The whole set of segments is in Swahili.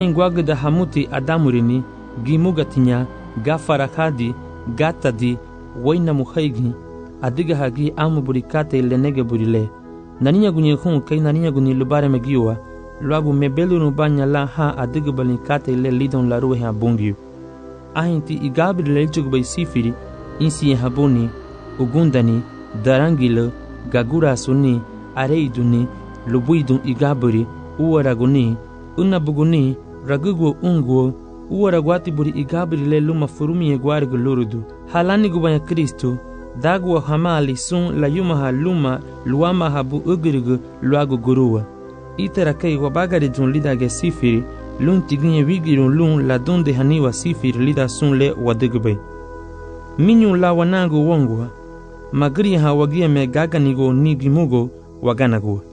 Ngwaga da hamuti adamurini, gimugatinya, gafarakadi, gatadi, waina muhaigi, adiga hagi amu burikate lenege burile. Naninya gunye hun kay naninya gunye lubare megiwa, luagu mebelu nubanya la ha adiga balinkate le lidon la ruhe abungyu. Ahinti igabri leljug sifiri, insi habuni, ugundani, darangilo, gagura suni, areiduni, lubuidun igabri, uwaraguni, unabuguni, ragugo unguo, uwaragwati buri igabri le luma furumi egwargu lurudu. Halani gubanya Kristo, dagwa hamali sun la yumaha luma luama habu ugrigu luagu gurua. Itera kay wabagari dun lida ge sifiri, lun tiginye wigirun lun la donde haniwa sifiri lida sun le wadigube. Minyu la wanangu wongwa, magri ha wagia me gaganigo nigimugo waganago.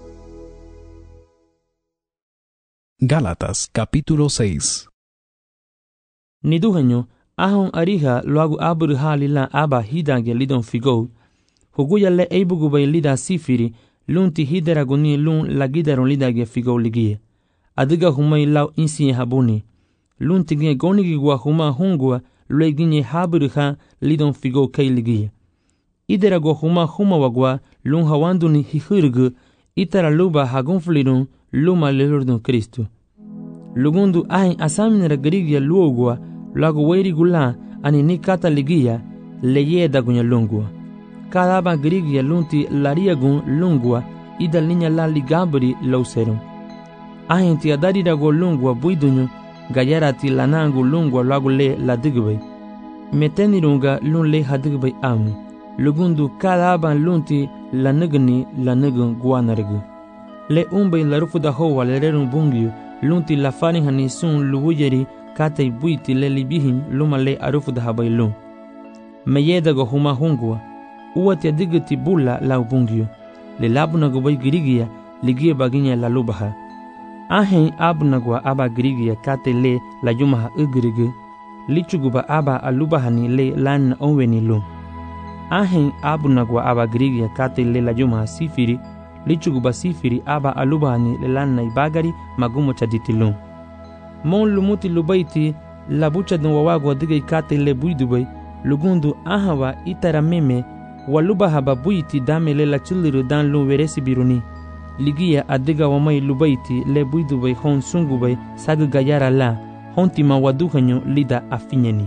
Gálatas capítulo 6. Niduhanyo, ahon ariha luagu abur halila aba hidange lidon figo, huguya le eibugubay lida sifiri, lunti hideraguni lun lagidaron lidage figo ligie. Adiga humay lau insi habuni. Lunti ginye gonigigwa huma hungwa lue ginye haburiha lidon figo kay ligie. Iderago huma wagwa lun hawanduni hihurgu itara luba hagunflidun luma lelurdun Kristo. Lugundu ahin asaminera garigia luogwa lagu weiri gula ani nikata ligia leye dagunya lungwa. Kadaba garigia lunti lariagun lungwa ida linya la ligabri lauserum. Ahin ti adari dago lungwa buidunyo gayarati lanangu lungwa lagu le la digbe. Metenirunga lun le hadigbe amu. Lugundu kadaba lunti la nugun guanargu. Le umbe la rufu da hoa le rerun bungyu lunti la fani hani sun luwujeri kate buiti le libihin luma le arufu da habay lun. Meyeda go huma hungwa, uwati adigati bula la bungyu, le labuna go bay girigia ligie baginya la lubaha. Ahen abunagwa aba girigia kate le la yumaha ugirigu, lichuguba aba alubahani le lan onweni lun. Ahen abunagwa aba girigia kate le la yumaha sifiri, lichuguba sifiri aba alubahani le lan na ibagari magumo chaditilun. Mon lumuti lubaiti labucha dun wawagwa digay kate le buidubay, lugundu ahawa itara meme walubaha babuiti dame le la chuliru dan lun veresi biruni. Ligia adiga wamay lubaiti le buidubay hon sungubay sagu gayara la, hontima waduhanyo lida afinyeni.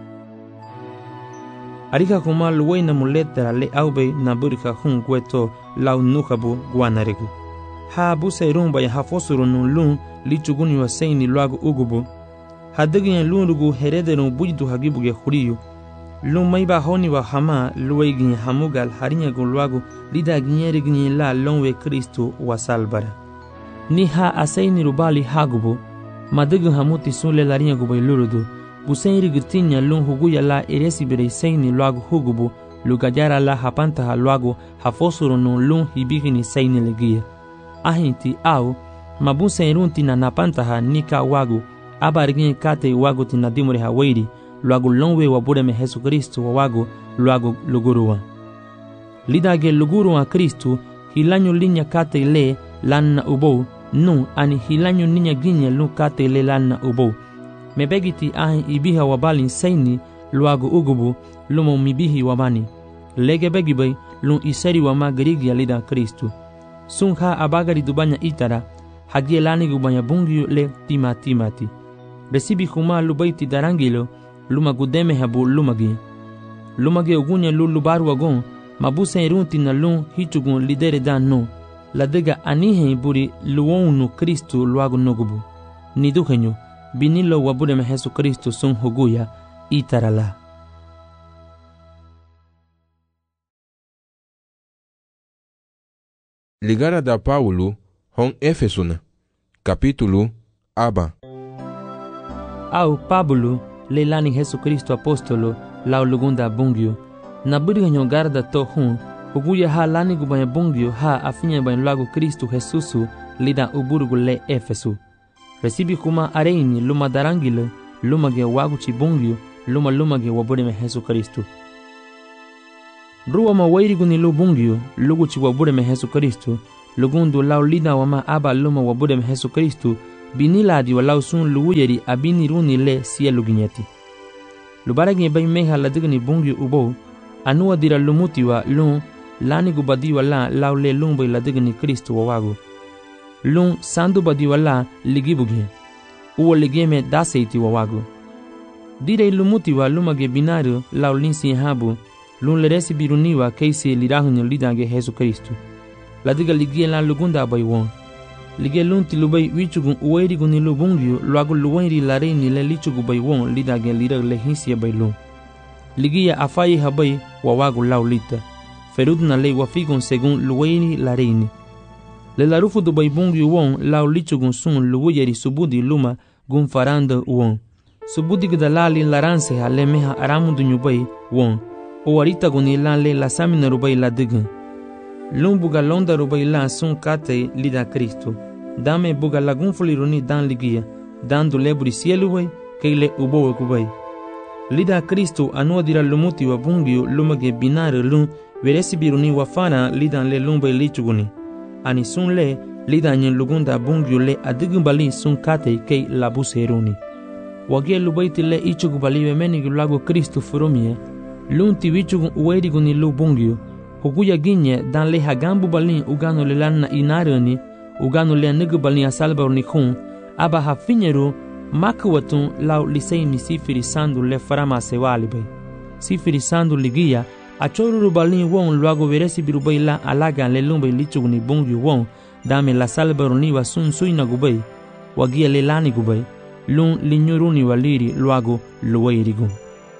Arika kuma luway na muletera le aubay na burika hun gweto lau nuhabu guanarigu. Ha busa rumba ya hafosuru nun lun lichuguni wa seini luagu ugubu. Hadigin lun rugu herederun bujidu hagibuge huriyu. Lun maiba honi wa hama luwaygin hamugal harinyagun luagu lida ginyerigin la lonwe Kristo wa salbara. Ni ha aseini rubali hagubu. Madigin hamuti sunle larinyagubay lurudu. Buseiri gitinya lun huguya la eresi birei seini luagu hugubu. Lugajara la hapantaha luagu hafosuru nun lun hibigini seini legia. Ahinti au mabuse irunti na napantaha nika wagu abarigin kate wagu tina dimure hawairi luagu lonwe wabureme Jesu Kristo wa wagu luagu luguruwa. Lidage luguruwa Kristo hilanyu linya kate le lanna ubou nu ani hilanyu ninya ginya lu kate le lanna ubou. Mebegiti ahin ibiha wabalin seini luagu ugubu lumo mibihi wabani. Lege begibay lun iseri wama gerigia lida Kristo. Sunha abagari dubanya itara, hagie lani gubanya bungyu le timati. Resibi huma lubaiti darangilo, luma gudeme habu lumagi. Lumagi ugunya lubaru wagon, mabuse irunti na lun hichugun lidere dan no. Ladega anihe buri luonu Kristo luagu nogubu. Niduhenyo, binilo wabureme Jesu Kristo sun huguya itara la. Ligara da Paulo hon Efesuna capítulo aba. Au Pablo le lani Jesu Kristo apostolo lau lugunda bungyo. Na buriga nyongarda to hun huguya ha lani gubanya bungyo ha afinya bany lagu Kristo Jesusu lida uburgu le Efesu. Resibi kuma areini luma darangilo luma ge wagu chi bungyo luma ge wabureme Jesu Kristo. Ruwa mawairigu ni lubungyo lugu chi wabureme Jesu Kristo lugundu lau lida wama aba luma wabureme Jesu Kristo biniladi walau sun luwuyeri abini runi le sielu ginyeti. Lubaragi bay meha ladigni bungi ubo anua dira lumuti wa lun lani gubadi wala laule lumbo ladigni Kristo wawagu. Lun sandu badi wala ligibugi. Uwo ligeme daseiti wawagu. Dire lumuti wa lumage binaru laulinsi habu lun leresi biruniwa keisi lirahunyo lidange Jesu Kristo. Ladiga ligie la lugunda bay won. Lige lunti lubay wichugun uwairi guni lubungyu luagu luwairi lareini le lichugu bay won lidage lirag le hinsiya bay lun. Ligia afayi habay wawagu laulita. Ferudna le wafigun segun luwairi lareini. Le larufu du bay bungyu won lau lichugun sun luwayeri subudi luma gun faranda won. Subudi gdalali laranse ha le meha aramundu nyubay won. Owarita guni lan le la samina rubay la digun. Lun buga londa rubay la sun kate lida Kristo. Dame buga lagun fuliruni dan ligia. Dan du leburi sielu bay, keile ubo kubay. Lida Kristo anua dira lumuti wa bungyu lumage binare lun veresi biruni wafana lidan le lumbay lichuguni. Ani sun le lida nyen lugunda bungyu le adigun bali sun kate kei labuseruni. Wagie lubaiti le ichugu bali wemeni lago Kristo furumie. Lun tiwichugun uweriguni lu bungyu. Huguya ginye dan le hagambu balin ugano le lanna inarani ugano le nigu balin asalbaruni khun aba hafinyeru makwatun lau liseini sifiri sandu le farama sewali bay. Sifiri sandu ligia achoruru balin won luago veresi birubay la alaga le lumbay lichuguni bungyu won dame la salbaruni wa sun suina gubay wagia le lani gubay lun linyuruni waliri luago luwairigun.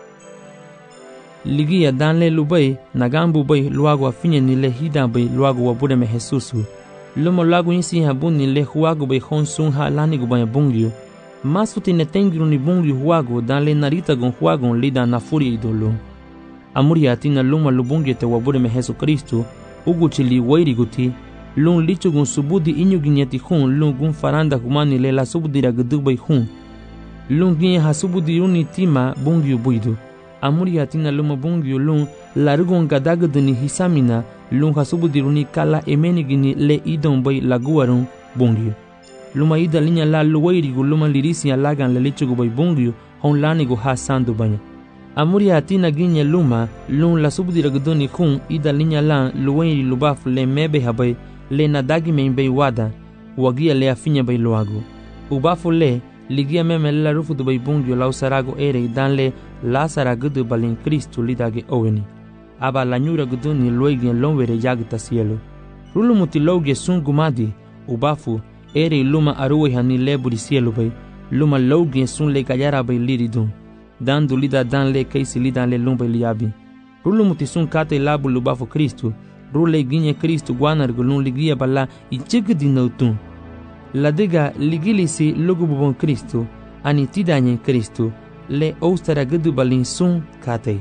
Ligia danle lubay nagambu bay luago afinye ni le hida bay luago wabudeme Jesusu. Lumo luago insi habuni le huago bay honsun ha lani gubay bungyu. Masuti netengiru ni bungyu huago danle narita gon huago lida nafuri idolo. Amuri atina luma lubungyu te wabudeme Jesu Kristo uguchili wairi guti lun lichu gun subudi inyu ginyeti hun lun gun faranda humani le la subudira gdubay hun. Lun ginye ha subudi uni tima bungyu buidu. Amuri atina luma bungyu lun larugon gadagduni hisamina lun hasubudiruni kala emenigini le idon bay laguarun bungyu. Luma ida linya la luwairigu luma lirisi alagan le lichugu bay bungyu hon lanigu ha sandu banya. Amuri atina ginye luma lun la subudiragduni kun ida linya la luwairi lubaf le mebe habay le nadagi men bay wada wagia le afinya bay luagu. Ubafu le ligia meme la rufu du bay bungyu lau sarago ere dan le la saragudu balin Kristo lidage oweni. Aba la nyura guduni loigien lonwere yagta cielo. Rulu mutiloge sun gumadi ubafu ere luma aruwe hani leburi cielo bay luma logien sun le gayara bay liridun. Dan du lida dan le keisi lidan le lumba liabi. Rulu mutisun kate labu lubafu Kristo. Rule ginye Kristo guanar gulun ligia bala ichigdi nautun. La diga ligilisi lugububon Kristo ani tidanyen Kristo le ostara gudu balin sun kate.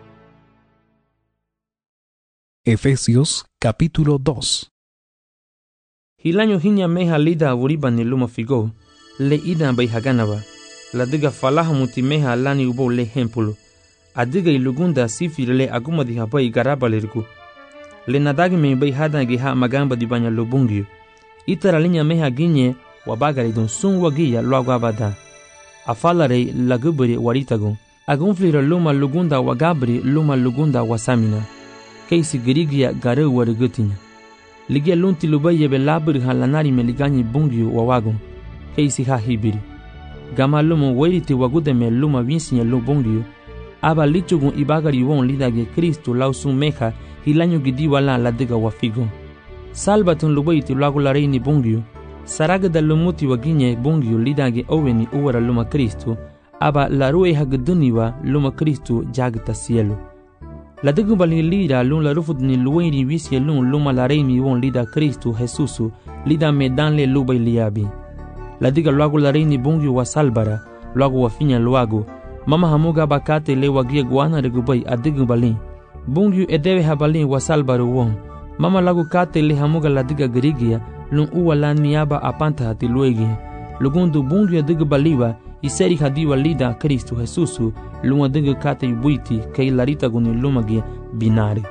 Efesios capítulo 2. Hilanyo hinya meha lida uriba ni luma figo le ida bay haganaba. La diga falaha muti meha lani ubo le hempulu. Adiga ilugunda sifir le aguma di habay garaba lirgu. Le nadagi me bay hadangi ha magamba di banya lubungyu. Itara linya meha ginye wabagari don sun wagia luagu abada. Afalare lagubri waritagun. Agunflira luma lugunda wagabri luma lugunda wasamina. Keisi girigia garu warigutinya. Ligia lunti lubaye be labri halanari me liganyi bungyu wawagun. Keisi ha hibiri. Gama luma weriti wagude me luma vinsinya lubungyu. Aba lichugun ibagari won lidage Kristo lausun meha hilanyo gidiwa la diga wafigun. Salbatun lubaiti luagu la reini bungyu. Saragda lumuti waginye bungyu lidage oweni uwara luma Kristo. Aba la rue hagduniwa luma Kristo jagta cielo. La digu bali lira lun la rufud ni luweni visye lun luma la reini won lida Kristo Jesusu lida medan le lubay liabi. La diga luagu la reini bungyu wa salbara luagu wafinya luagu. Mama hamuga bakate le wagia guana regubay adigu balin. Bungyu edewe habalin wa salbaru won. Mama lagu kate le hamuga la diga girigia lun uwa la niaba apanta hati luegi. Lugundu bungyu adigu baliwa iseri hadiwa lida Kristo Jesusu lun adigu kate yubuiti kei larita guni lumagia binari.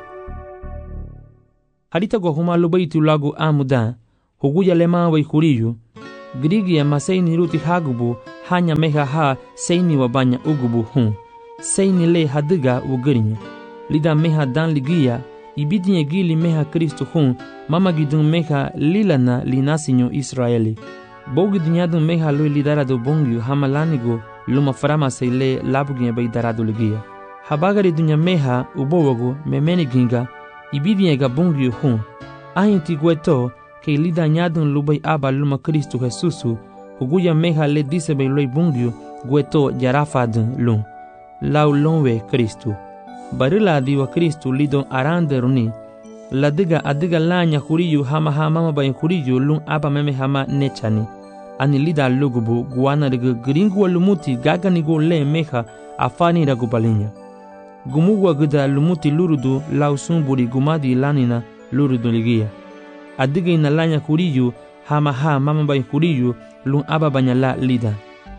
Harita go huma lubaiti lagu amuda huguya lema wa ikuriyu Grigia maseini ruti hagubu hanya meha ha seini wabanya ugubu hun. Seini le hadiga ugerinya. Lida meha dan ligia ibidinye gili meha Kristo hun mama gidun meha lilana linasinyo Israeli. Bogidinyadun meha lui lidarado bongyu hamalanigo luma farama seile labuginye bay darado ligia. Habagari dunya meha ubowago memeni ginga ibidinye ga bongyu hun. Ahinti gueto que lida nyadun lubay aba luma Kristo Jesusu huguya meha le dise bay loy bongyu gueto jarafadun lum. Lau lonwe Kristo. Barila diwa Kristo lidon aranderuni. Ladiga adiga lanya huriyu hama hama bayin huriyu lun aba meme hama nechani. Ani lida lugubu guana diga gringu lumuti gaganigo le meha afani da gubalinya. Gumugwa gida lumuti lurudu lau sumburi gumadi lanina lurudu ligia. Adiga ina lanya huriyu hama hama bayin huriyu lun aba banyala lida.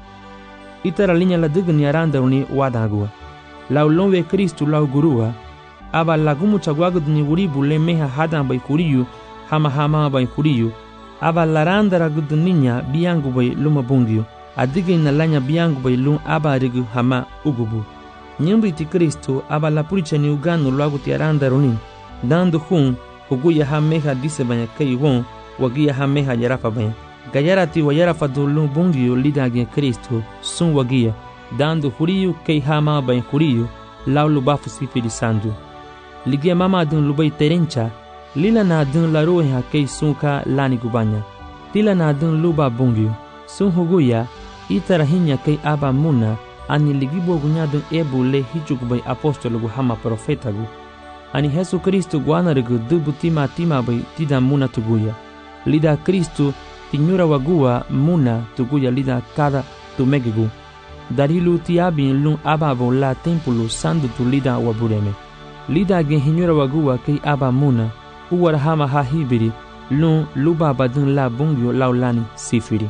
Itara linya ladiga ni aranderuni wadagua. Lau lonwe Kristu lau gurua, aba lagumu chagwagud ni uribu le meha hadan bay kuriyu, hama bay kuriyu, aba larandara gud ninya biangu bay luma bungiyu, adige inalanya biangu bay lum aba rigu hama ugubu. Nyumbi ti Kristu aba la puricha ni uganu lagu ti arandaruni, dandu hun, huguya ha meha dise banya kei won, wagia ha meha yarafa banya. Gayarati wa yarafa do lum bungiyu lidage Kristu, sun wagia. Dando huriyu kei hama bain huriyu lau lubafu sifiri sandu. Ligia mama dun lubai terencha, lila na dun laruhe ha kei sunka lani gubanya. Tila na dun luba bungiu. Sun huguya, itarahinya kei aba muna, ani ligibo gunya dun ebu le hichukubai apostolo gu hama profeta gu. Ani Jesu Kristu guanarigu dubu tima bai tida muna tuguya. Lida Kristu tinyura wagua muna tuguya lida kada tumegigu. Darilu tiabin lun ababo la tempulu sandu tu lida wabureme. Lida gen hinyura wagua kei aba muna, uwar hama ha hibiri, lun luba badun la bungyo laulani sifiri.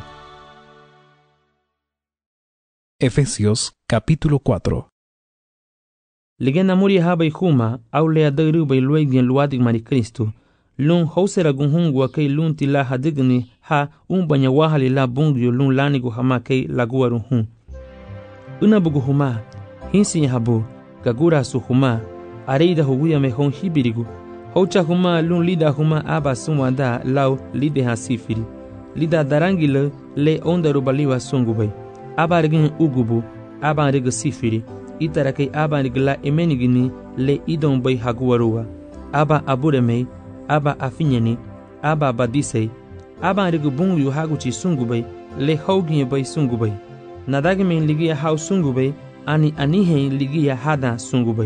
Efesios capítulo 4. Ligena muri haba huma, au lea dairu bai luegien luadig mari Kristu, lun hausera gunhungwa kei lun tila hadigni ha umbanya wahali la bungyo lun lanigu hama kei laguarun hun. Unabugu huma, hinsi habu, gagura su huma, areida huguya me hon hibirigu. Hocha huma lun lida huma aba sumwanda lau lide ha sifiri. Lida darangile le onda rubaliwa sungubay. Aba rigin ugubu, aba riga sifiri. Itarakei aba rigla emenigini le idon bay haguwarua. Aba aburemei, aba afinyeni, aba badisei. Aba riga bungu haguchi sungubay, le hauginye bay sungubay. Nadagemen ligia hau sungubay, ani anihen ligia hada sungubay.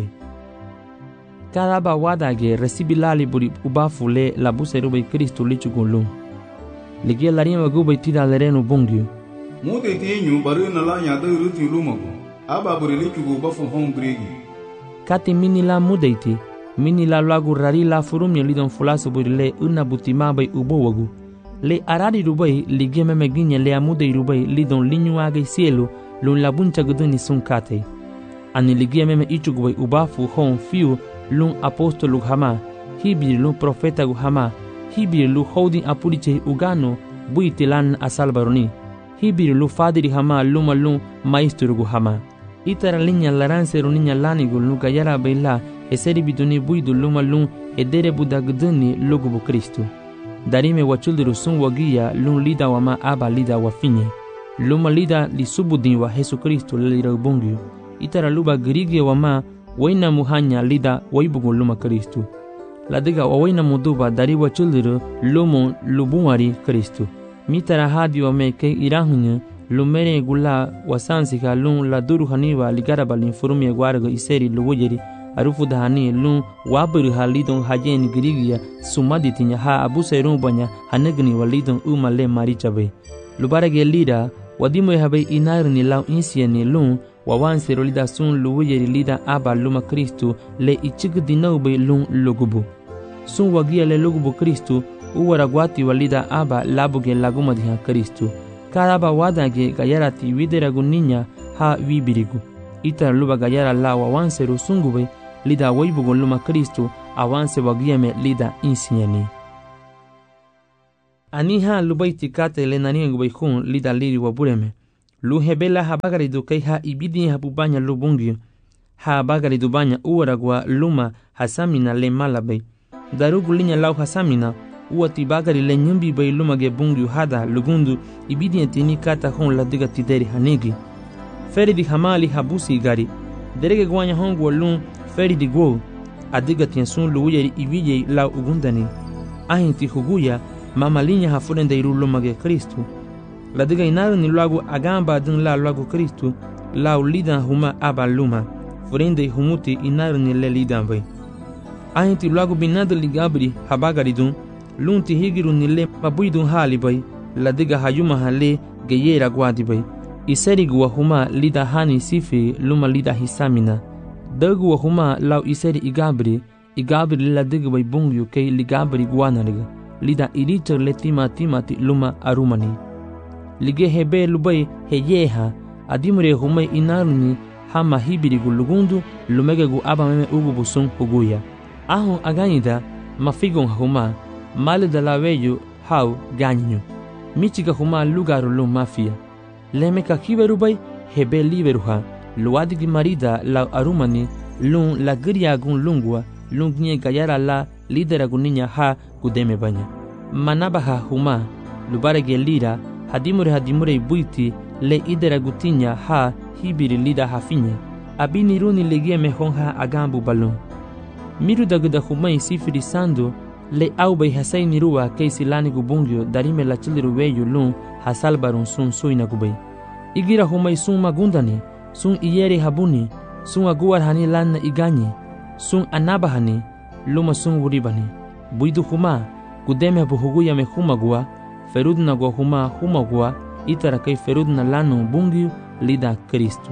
Cada ba wadage resibilali buri ubafu le labuserubay Kristu lichugulum. Ligia larima gubay tida lerenu bungyu. Mude tenyu baru nala nyada uruti lumago. Aba buri lichugu bafu hong bregi. Kati minila mudeiti, minila lagu rari la furumye lidon fulasu buri le unabutima bay ubowagu. Le arari rubai ligia memeginye le amude rubai lidon linyuage cielo lun labuncha guduni sunkate. Ani ligia meme ichugubay ubafu hon fiu lun apostolu hama, hibir lun profeta gu hama, hibir lu holding apuriche ugano buitilan asalbaroni, hibir lu fadiri hama luma lun maestro gu hama. Itara linya laranse runinya lanigu lu gayara baila eseri biduni buidu luma lun edere budaguduni lugubu Kristu. Darime wachuldiru sun wagia lun lida wama aba lida wafinye. Luma lida li subudin wa Jesu Kristu lira ubungyu. Itara luba grigie wama waina muhanya lida waibugu luma Kristu. Ladiga waina muduba dari wachuldiru lumu lubumari Kristu. Mitara hadi wame ke irahunya lumere gula wasansika lun la duru haniwa ligaraba linfurumye guarga iseri luwujeri. Arufu dahani lun waburu halidon hajen grigia sumaditinya ha abuserun banya hanegni walidon umale marichabe. Lubarage lida wadimo habe inarni lau insieni lun wawanse rolida sun luwujeri lida aba luma Kristu le ichigdinobe lun lugubu. Sun wagia le lugubu Kristu uwaragwati walida aba labuge lagumadiha Kristu. Karaba wadage gayarati wideragunninya ha wibirigu. Ita luba gayara la wawanse rusungube lida waibugo luma Kristu awanse wagiame lida insieni. Aniha lubaiti kate le naniengu bai hun lida liri wa bureme. Lu hebela habagari du kai ha ibidi ha bubanya lu bungio. Ha habagari du banya uaragwa luma hasamina le malabai. Darugu linya lau hasamina ua tibagari le nyumbi bai luma ge bungio hada lugundu ibidi entini kata hun la diga tideri hanigi. Feri di hamali habusi gari. Derege guanya hongu lun feri di guo. Adiga tiansun luuyeri ibidi lau ugundani. Ahinti huguya mama linya hafurende iru luma ge Kristu. La diga inaru ni lagu agamba dun la lagu Kristu lau lidan huma aba luma. Furende humuti inaru ni le lidan bai. Ahinti lagu binadu ligabri habagari dun. Lunti higiru ni le mabuidun hali bai. La diga hayuma hale geyera guadi bai. Iseri wa huma lida hani sifi luma lida hisamina. Dagu wa huma lau iseri igabri la diga bai bungyu kei ligabri guanariga. Lida iritor le timati luma arumani. Lige hebe lubai heyeha adimure humai inaruni hama hibiri gulugundu lumege gu abameme ugu busung huguya. Ahun aganida mafigon huma male da laweyu hau ganyu. Michiga huma lugaru lum mafia. Lemeka kiberubai hebe liberuha. Luadigi marida la arumani lun la giria gun lungua lungnye gayara la lidera guninya ha gudeme banya. Manabaha huma lubarege lira hadimure buiti le idera gutinya ha hibiri lida hafinya. Abini runi legie mehonha agambu balon. Miru daguda humai sifiri sando le aubai hasai nirua keisi lani gubungyo darime la chiliru weyu lun hasalbarun sun suina gubai. Igira humai sun magundani, sun iyeri habuni, sun aguar hani lanna iganyi, sun anabahani, luma sun uribani. Buidu huma, gudeme buhuguya me humagua, ferudna gua humagua, itara kei ferudna lanu bungyu lida Kristu.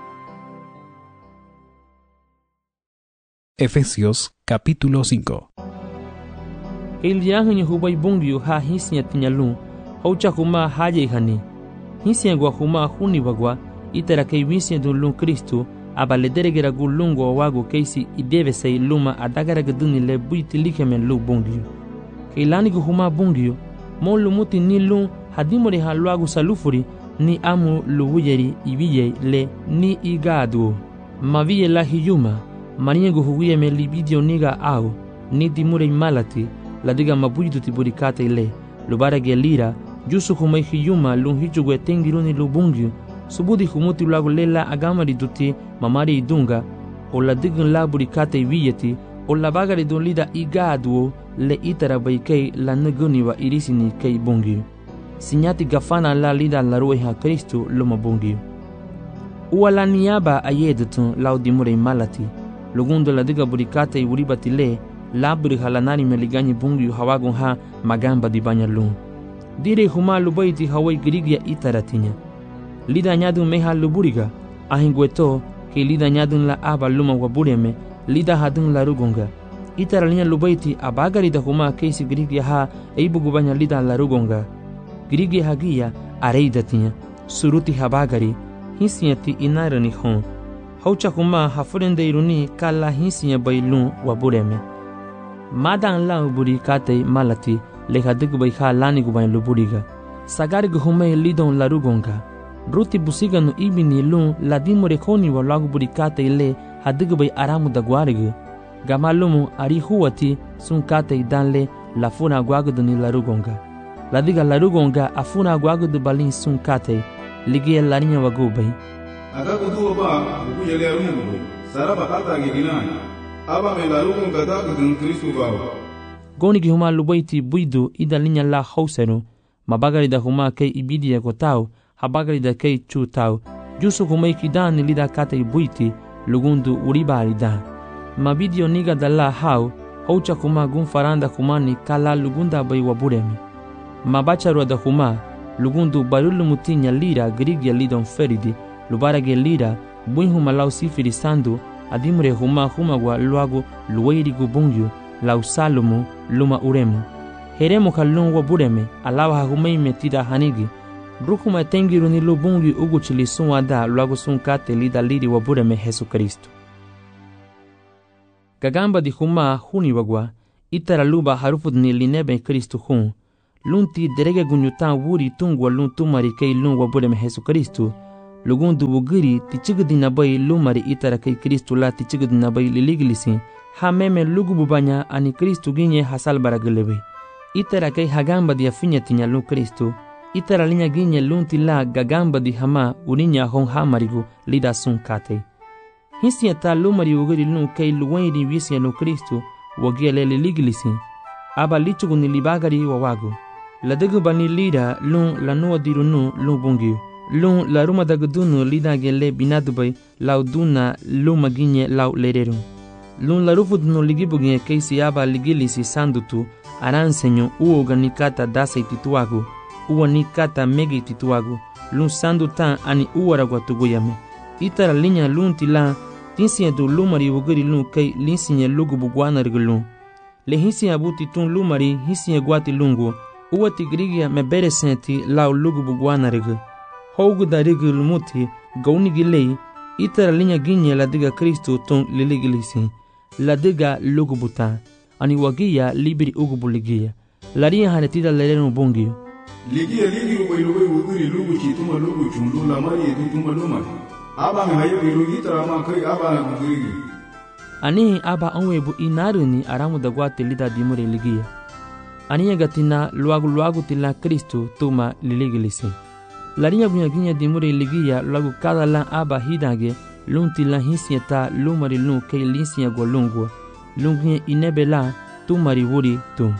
Efesios capítulo 5. El yahanyi hubai bungyu ha hisnya tinyalun, haucha huma haye hani. Hisnya gua huma huni wagua, itara kei visnya dun Kristu, abaledere gulungo wago keisi ideve sei luma adagara gaduni le buiti likemen lu bungyu. Keilani gu huma bungyu, mon lumuti ni lun hadimore ha luagu salufuri ni amu luwuyeri ibiye le ni igadu. Maviye la hiyuma, maniye gu huguye me libidio niga au, ni dimure malati, la diga mabuidu tiburikate le, lubara gelira, jusu humai hiyuma lun hichugwe tengiruni lu bungyu, subudi humuti luagu lela agamari duti mamari idunga, o la digun la burikate ibiyeti, o la bagari dun lida igadu le itara baikei la nuguni wa irisini kei bungyu. Sinyati gafana la lida la rueha Kristu luma bungyu. Ua la niaba ayedutun laudimure malati, lugundo la diga burikate iburibati le, la buriha la nari meliganyi bungyu hawagun ha magamba di banya lun. Dire huma lubaiti hawai girigia itaratinya. Lida nyadun meha luburiga, ahingweto ke lida nyadun la aba luma wabureme, lida hadun la rugonga. Itara linya lubaiti abagari da huma keisi girigia ha eibugu banya lida la rugonga. Girigia hagia areidatinya, suruti habagari, hisinyati inarani hon. Haucha huma hafurende iruni kala hisinya bailun wabureme. Madan la uburi kate malati, leha digu bai ha lani gubain luburiga. Sagari gu hume lidon la rugonga. Ruti busiga no ibini lun la dimore koni wa lagu burikate ile hadigu bai aramu da guarigu. Gamalumu ari huwati sun kate danle la funa guaguduni la rugonga. La diga la rugonga afuna guagudu balin sun kate ligie la rinya wagubai. Agagudu ba ugu yele arungu saraba kata giginai. Aba me la rugonga da gudun Kristu bawa. Goni ki huma lubaiti buidu ida linya la hauseru. Mabagari da huma kei ibidia kotau. Habagari da kei chu tau, jusu humai kidani lida kate buiti, lugundu uribari da. Mabidio niga da la hau, haucha kuma gun faranda kumani kala lugunda bai waburemi. Mabacharua da huma, lugundu barulu mutinya lira grigia lidon feridi, lubarage lira, buin huma lau sifiri sandu, adimure huma gwa luagu luwairigu bungyu, lau salumu, luma uremu. Heremu kalun wabureme, alawa humai metida hanigi, Rukuma tengiru ni lubungi ugu chili sunwa da luagu sun kate lida liri wabureme Jesu Kristu. Gagamba di huma huni wagwa, itara luba harufud ni linebe Kristu hun, lunti derege gunyutan wuri tungwa lun tumari kay lun wabudeme Jesu Kristo lugun dubugiri tichigdina bay lumari itara kay Kristo la tichigdina bay liliglisi ha meme lugu bubanya ani Kristo ginye hasal baragelebe itara kay hagamba dia finyatinya lun Kristo itara linya ginye lunti la gagamba di hama uninya hon hamarigu lida sun kate hisia ta lumari ugiri lun kay luwairi wisia no Kristo wagele liliglisi aba lichugu nilibagari wawagu ladagu bani lida lun lanua dirunu lun bungi lun la ruma dagdunu lida gele binadubay lauduna luma ginye lau lerero lun la rufudunu ligibuginye keisi aba ligilisi sandutu aransenyo uoga nikata dasei tituagu uwa nikata megi tituagu lun sandutan ani uwaragwa tuguyame itara linya lun tila tinsiye du lumari wugiri lun kay linsiye lugu bugwana rigulun le hisiya buti tun lumari hisiya gwati lungu uwa tigrigia me bere senti lau lugu bugwana rigu hougu da rigu lumuti gauni gilei itara linya ginye la diga Kristo tun liligilisi la diga lugu buta ani wagia libiri ugu buligia la ria hanetida lerenu bungi ligia ligi uwailuwe wugiri lugu chituma lugu chundu la mari edutuma lumari aba me hayo lugu itara ma kai aba na gugirigi ani aba onwebu inaruni aramu da gwate lida dimure ligia ani gatina luagu tila Kristo tuma liligilisi larinya bunyaginya dimure ligia luagu kada la aba hidage lunti la hisieta lumari lun kay linsiya golungwa lunginya inebela tumari wuri tu.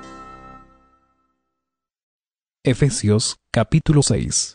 Efesios capítulo 6.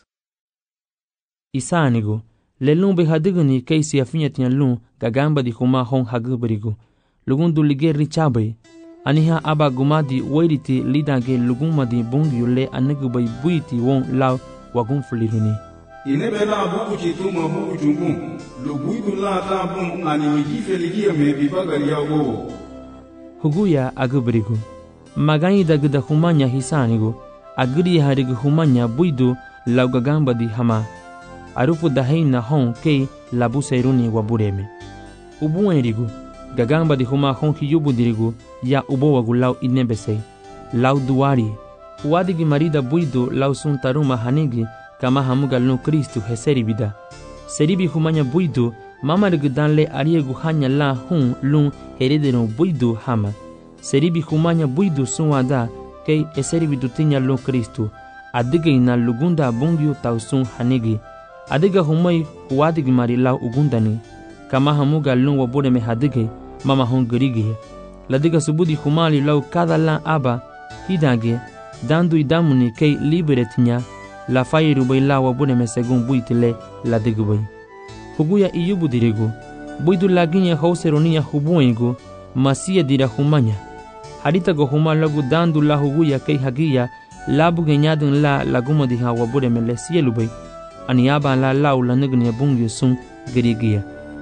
Isanigo lelun be hadigni kay siya finyatinya lun gagamba di huma hon haguberigo lugundu liger richabe aniha aba gumadi wairiti lidage lugumadi bungyule anegubay buiti won law wagun fuliruni inebela buku chituma buku chungu luguidu la tabun ani mijife ligia me bibagari yago huguya aguberigo magani dagda humanya hisanigo agri harigu humanya buidu law gagamba di hama arufu dahaina hon kay labu seiruni wabureme ubuenrigu gagamba di huma hon kiyubu dirigu ya ubowagu law inebesei law duari uadigi marida buidu law suntaruma hanigi kama hamuga lun Kristo heseribida seribi humanya buidu mamarigu danle ariegu hanya la hun lun heredero buidu hama seribi humanya buidu sunwada kay eseribidu tinya lun Kristo adige ina lugunda bungyu tausun hanigi adiga humay uadigi mari law ugundani kama hamuga lun wabureme hadige mama hon gerige ladiga subudi humali law kada la aba hidage dandu idamuni kay liberetinya la fairu bay la wabureme segun buitile ladigubay huguya iyubu dirigu buidu laginya hauseroniya hubuengu masiya dira humanya harita go humalagu dandu la huguya kay hagiya labu genyadun la laguma diha wabureme le sielubay aniaba la law la nignya bungi sun gerigia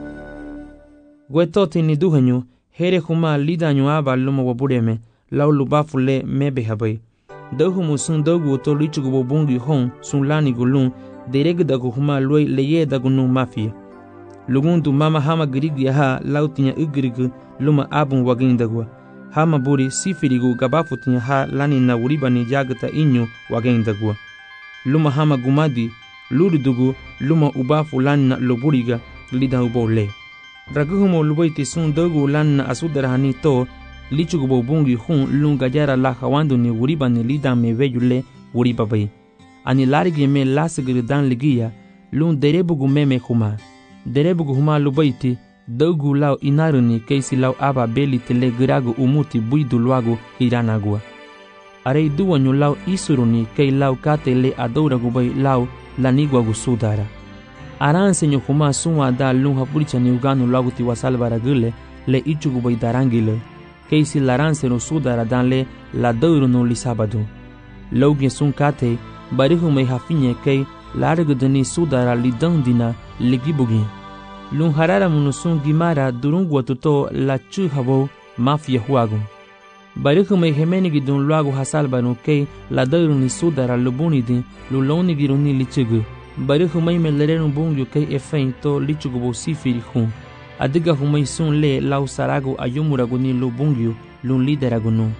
gwetoti ni duhenyu here huma lidanyu aba luma wabureme law lubafule mebehabay dahumu sun dagu to lichugo bungi hon sun lani gulun deregda go huma loy leye dagunu mafia lugundu mama hama gerigia ha law tinya igrigu luma abun wagin dagwa hama buri sifirigu gabafu tinya ha lani na uribani jagata inyu wagin dagwa luma hama gumadi lurudugu luma ubafu lanna loburiga lida ubole raguhumo lubaiti sun dogu lanna asudarahani to lichugo bungi hun lunga jara la hawandu ni uribani lida me veyule uribabay ani larigi me lasgir dan ligia lun derebugu meme huma derebugu huma lubaiti dogu law inaruni keisi law aba beli tele giragu umuti buidu luagu hiranagua arei duwanyu law isuruni kei law katele adouragu bay law lanigwagu sudara aransenyo huma sunwa da lun hapuricha ni uganu lagu tiwasalbara gule le ichugu bay darangile keisi laranseno sudara dan le la dourunu lisabadu lawge sun kate barihu me hafinye kei largudani sudara lidandina ligibugi lun harara munusun gimara durungwa tuto la chuhabo mafia huagu barihu me hemenigi dun luagu hasalbanu kei la douruni sudara lubunidi luloni giruni lichugu barihu me melerenu bungyu kei efein to lichugu bo sifiri hun adiga humay sun le lau saragu ayumuraguni lubungyu lun lideragunu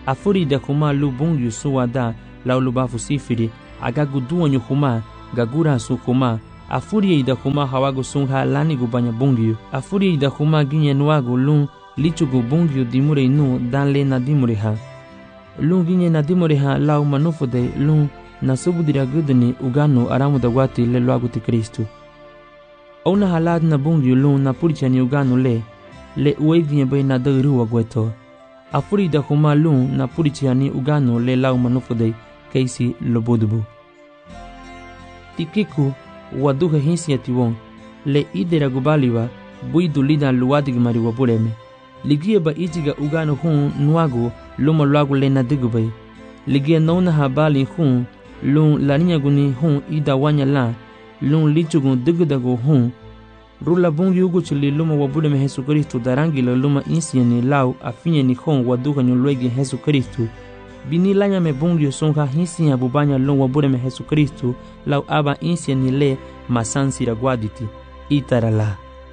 afuri da kuma lu bungyu suwada lau lubafu sifiri agagu duanyu kuma gagura su kuma afuri da kuma hawagu sunha lani gubanya bungyu afuri da kuma ginye nuagu lun lichugu bungyu dimure nu danle na dimure ha lun ginye na dimure ha lau manufude lun na subudira gudni uganu aramu da wati le luagu ti Kristu. Ona halad na bungyu lun na purichani uganu le ueginye bay na dairu wagweto. Afuri da kuma lun na purichani uganu le lau manufude keisi lobodubu. Tikiku waduha hinsi atiwon le idera gubaliwa buidu lida luwadigmari wabuleme. Ligie ba ijiga uganu hun nuagu luma luagu le na digubay. Ligie nauna habali hun lun laninya guni hun ida wanya la lun lichugun digudagu hun rula bungi ugu chili luma wabule me Jesu Kristu darangi la luma insieni lau afinye ni hun waduka nyulwegi Jesu Kristu bini lanya me bungi songa hinsi abubanya lun wabule me Jesu Kristu lau aba insieni le masansi ragwaditi itarala.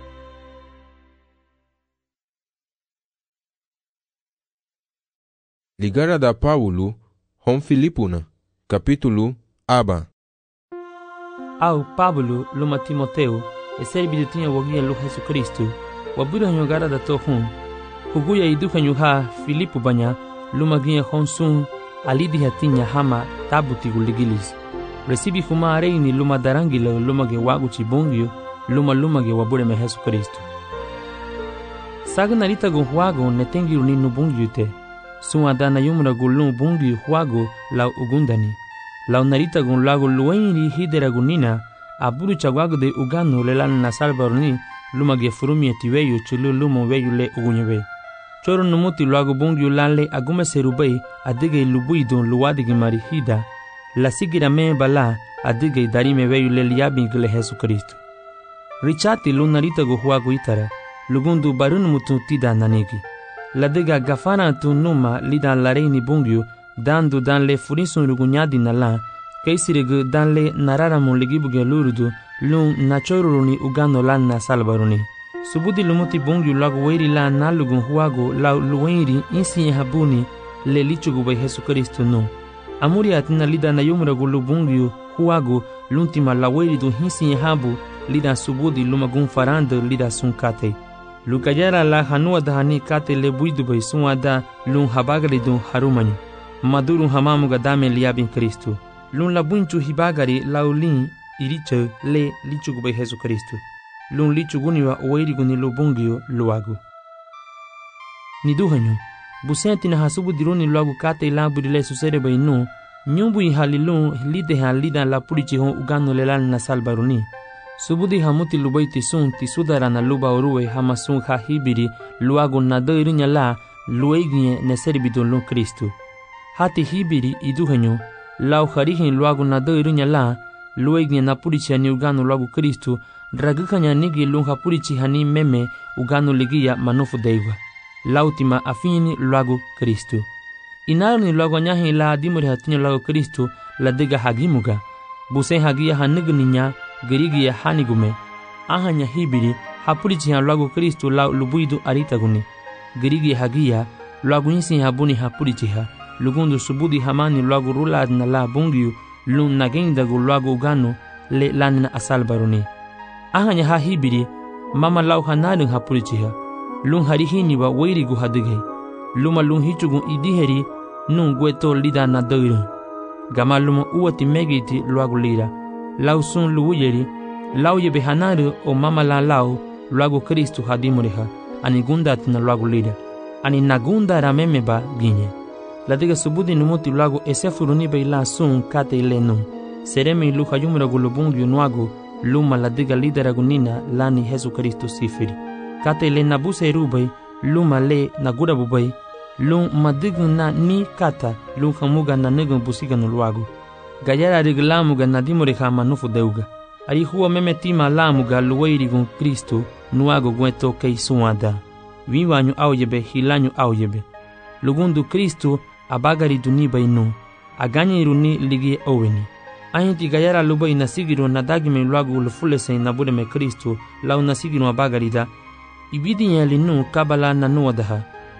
Ligara da Paulo hon Filipuna capítulo aba. Au Pablo luma Timoteo eserbi tinha wagia lu Jesu Kristu wabura nyogara da tohun huguya iduka nyuha Filipu banya luma ginha honsun alidi hatinya hama tabuti guligilis resibi huma reini luma darangila luma ge wagu chibongyo luma ge wabure me Jesu Kristu sagna rita go huago netengi uninu bungyute suadana yumra gulun bungi huago lau ugundani lau narita gun lago luenri hidera gunina aburu chagwago de ugano lelan na salvarni luma ge furumi etiweyu chulu luma weyu le ugunyebe choro numuti lago bungi lanle agume serubei adige lubuidon luwadigi marihida la sigira me bala adige darime weyu le liabi gele Jesu Kristu richati lunarita go huago itara lugundu barun mutu tida nanegi la dega gafana tu numa lidan la reini bungyu dandu dan le furisun rugunyadi na la kaisirege dan le narara mon ligibuge lurudu lun nachoruruni ugano lan na salbaruni subudi lumuti bungyu lagu weiri la nalugun huago la luwenri insi habuni le lichugu bay Jesu Kristu no amuri atina lida na yumra gulu bungyu huago luntima la weiri du hinsi habu lida subudi lumagun farande lida sunkate lukajara la hanua dahani kate le buidu bay suada lun habagari du harumanyu maduru hamamu gadame liabin Kristu lun la bunchu hibagari laulin iriche le lichugu bay Jesu Kristu lun lichuguni wa oeriguni lo bungio luagu niduhanyu busenti na hasubu dironi luagu kate la budile susere bay no nyumbu halilun lide halida la purichi hon ugano lelan na salbaruni subudi hamuti lubaiti sun tisudara na luba oruwe hamasun hahibiri luagu na derinya la lueginye neserbidon lun Kristu hati hibiri iduhanyu lau harihin luagu na derinya la lueginye na purichi hani ugano luagu Kristu dragukanya nigi lun hapurichi hani meme ugano ligia manufu deiwa lautima afini luagu Kristu inaru ni luagu nyahi la adimuri hatinyo luagu Kristu la diga hagimuga busen hagia hanigninya gerigia hanigume ahanya hibiri hapurichi han luagu Kristu la lubuidu aritaguni gerigia hagia luagu nisi habuni hapurichi ha lugundu subudi hamani luagu rulad na la bungiu lun nagendagu luagu ugano le lanina asalbaruni ahanya ha hibiri mama lau hanadun hapurichi ha lun harihini wa weirigu hadige luma lun hichugun idiheri nun gweto lida na deiru gama luma uwati megiti luagu lira lau sun luuyeri lau yebe hanaru o mama la lau luagu Kristu hadimureha ani gundat na luagu lira ani nagunda ramemeba ginye ladiga subudi numuti luagu esefuruni be la sun kate lenu sereme lu hayumra gulubungu nuagu luma ladiga lidera gunina lani Jesu Kristu sifiri kate le nabuse rubai luma le nagura bubai lum madigu na ni kata lum hamuga na negun busiga no luagu gayara riglamuga na dimore hama nufu deuga ari huwa memetima lamuga luweirigun Kristu nuago gweto keisuada viwanyu auyebe hilanyu auyebe lugundu Kristu abagari duniba inu aganye iruni ligi oweni ayinti gayara lubai nasigiro nadagime luagu lufulese nabudeme Kristu lau nasigiro abagarida ibidi nyalinu kabala na nuadaha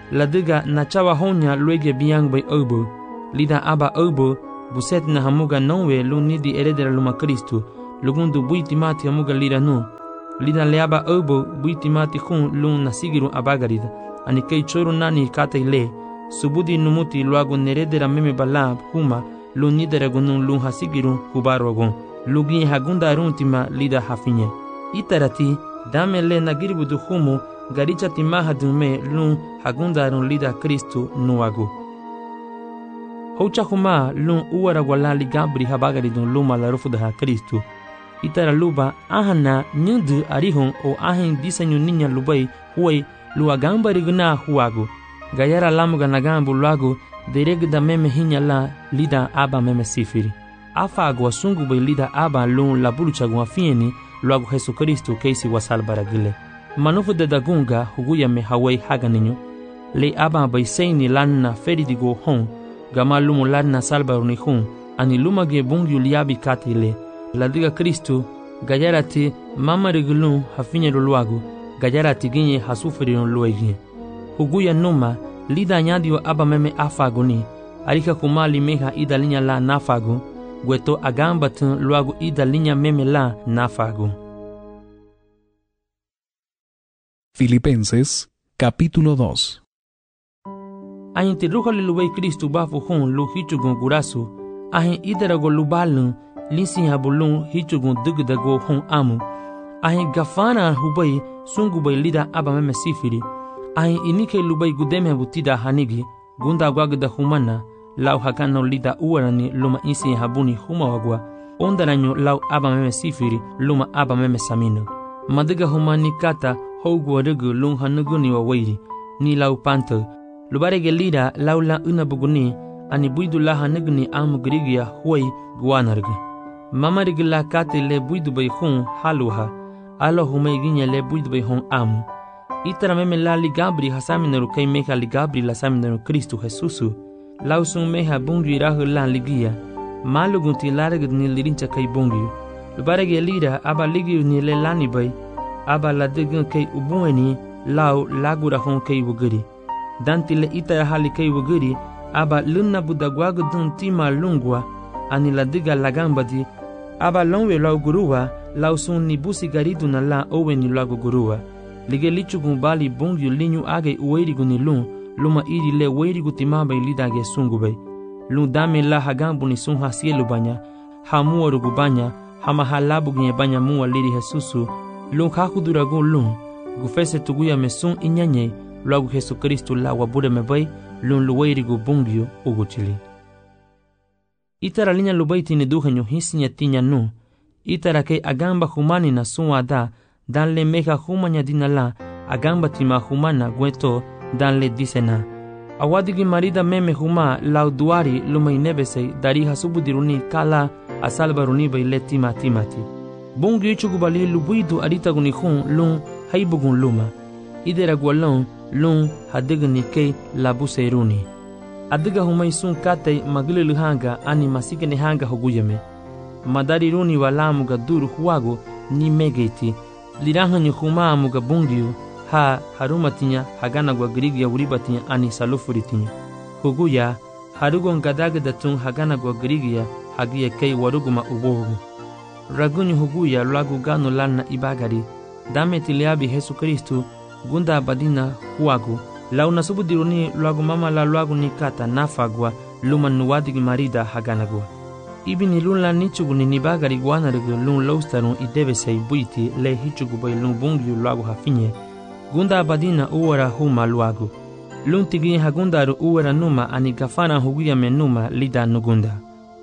ladiga na chawa honya luege biang bay obo lida aba obo buset na hamuga nonwe lu nidi eredera luma Kristu lugundu buiti mati hamuga lida nu lida leaba obo buiti mati hun lu nasigiru abagarida ani kei choro nani kata ile subudi numuti luagu neredera meme balab huma lu nidera gunun lu hasigiru hubarogon lugi hagunda runtima lida hafinye itarati dame le nagiribudu humu garicha timaha dume lu hagundarun lida Kristu nuagu houcha huma lu uara walali gabri habagaridun luma la rufudaha Kristu itara luba ahana nyudu arihon o ahen disenyu ninya lubai huai lua gambari guna huagu gayara lamuga nagambu luagu deregda meme hinya la lida aba meme sifiri afa agwa sungu bai lida aba lu la bulucha gwa fieni luagu Jesu Kristu keisi wasal baragile manufu de dagunga huguya me hawai haganinyo le aba bai seini lanna feridigo hon gama lumu lanna salbaruni hun ani lumage bungyu liabi katile ladiga Kristu gayarati mama regulun hafinye luagu gayarati ginye hasufirin luegi huguya numa lida nyadio aba meme afaguni arika kumali meha ida linya la nafagu gweto agambatun luagu ida linya meme la nafagu. Filipenses capítulo 2. Ahin te ruhali luwei Kristu bafu hun lu hichugun gurasu ahin idarago lubalun linsin habulun hichugun dugdago hun amu ahin gafana hubai sungubai lida aba meme sifiri ahin inike lubai gudeme butida hanigi gunda gwagda humana lau hakano lida uarani luma insin habuni huma wagwa ondaranyo lau aba meme sifiri luma aba meme samino madiga humani kata hogwa rugu lung hanuguni wa wairi ni lau panto lubarege lida lau la unabuguni ani buidu la hanuguni amu grigia huai guanargi mama rigla kate le buidu bay hun haluha alo humay ginya le buidu bay hun amu itara meme la ligabri hasaminaru kay meha ligabri la saminaru Kristu Jesusu lau sun meha bungi rahu la ligia malugunti laragid ni lirincha kay bungi lubarege lida aba ligi ni le lani bay aba la degun kay ubueni lau lagura hon kay wuguri danti le itara hali kay wuguri aba lunna budagwagu dun tima lungwa ani la diga lagambadi aba longwe lau guruwa lau sun ni busi garidu na la oweni lagu guruwa lige lichugun bali bungyu linyu age uweirigu ni lun luma iri le weirigu timabay lidage sungubay lun dame la hagambu ni sun hasielu banya hamuorugu banya hamahalabu gne banya muwa liri Jesusu lun hakuduragu lun gufese tuguya mesun inyanye lagu Jesu Kristu la wabude mebay lun luweirigu bungyu uguchili itara linya lubaiti ni duhenyo hisinya tinya nu itara ke agamba humani na suada dan le meha humanya dinala agamba tima humana gweto dan le disena awadigi marida meme huma lauduari lumai nebesei dari hasubudiruni kala asalbaruni bai le timati bungi chugubali lubuidu aritaguni hun lun haibugun luma idera gwalon lun hadigni ke labuseiruni adiga humai sun katay magililu hanga ani masikene hanga hoguyeme madari runi walamuga duru huwago ni megeiti lirahanyu humamuga bungiu ha harumatinya hagana gwa grigia uribatinya ani salufuritinya huguya harugon gadagadatun hagana gwa grigia hagia kei waruguma ubogu ragunyu huguya lagu gano lana ibagari dame tiliabi Jesu Kristu gunda badina huwago lau nasubudiruni luagu mama la luagu nikata nafagwa luma nuwadigi marida haganagwa ibini lun la nichuguni nibagari guanarigu lun loustarun idebesei buiti le hichugu bay lun bungiu luagu hafinye gunda badina uwara huma luagu lun tigi hagundaru uwara numa ani gafana huguya menuma lida nugunda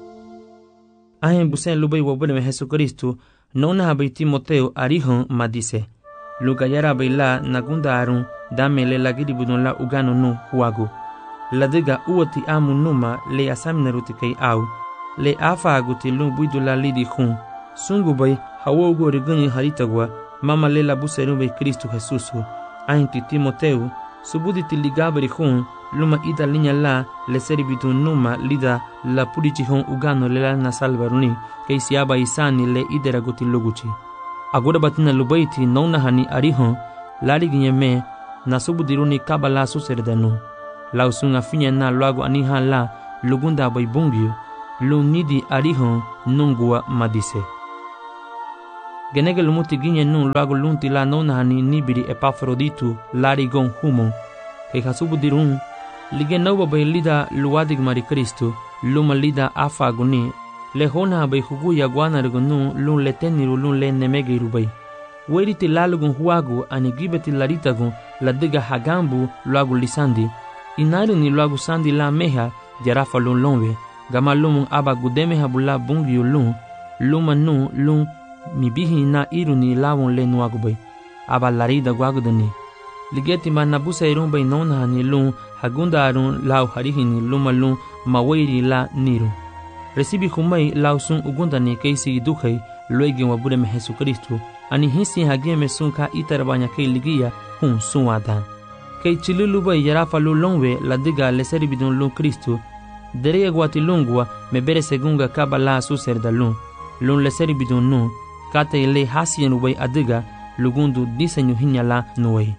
ahen busen lubay wabudeme Jesu Kristu nona habay Timoteo arihon madise lugayara bayla nagunda arun dame le lagiri budon la ugano nu huagu ladiga uoti amu numa le asaminaruti kay au le afa aguti lun buidu la lidi hun sungu bay hawogo rigani haritagwa mama le la buseru bay Kristu Jesusu ahinti Timoteu subuditi ligabri hun luma ida linya la le seribitu numa lida la pudichi hun ugano le la nasalbaruni kay siaba isani le idera guti luguchi agora batina lubaiti nona hani arihon lari ginye me na subudiruni kabala suserdanu. Lausun afinya na luago anihan la lugunda bay bungyo, lun nidi arihon nungua madise. Genege lumuti ginye nun luago lunti la nonahani nibiri Epafroditu larigon humon, que hasubudirun, lige nauba bay lida luadig mari Kristo, luma lida afaguni, lehona bay huguya guanargonu lun leteniru lun le nemegiru bay. Weriti lalugun huagu ani gibeti laritagun la diga hagambu luagu lisandi, inaru ni luagu sandi la meha jarafa lun lonwe, gama lumun aba gudemeha bula bungyu lun, luma nu lun mibihi na iru ni lawon le nuagu bay, aba larida guagudani. Ligeti ma nabusa irun bay nonha ni lun hagunda arun lau harihi ni luma lun mawiri la niru. Recibi humay lau sun ugundani keisi duhay luegi wabudeme Jesucristo, ani hisi hageme sun ka itarabanya kei ligia hun sun adan. Kei chilulu bay yarafa lu longwe la diga leseri bidun lun Cristo, dereye guati lungua me bere segunga kaba la suserda lun leseri bidun nu, kate ile hasien ubay adiga lugundu diseño hinyala nuey.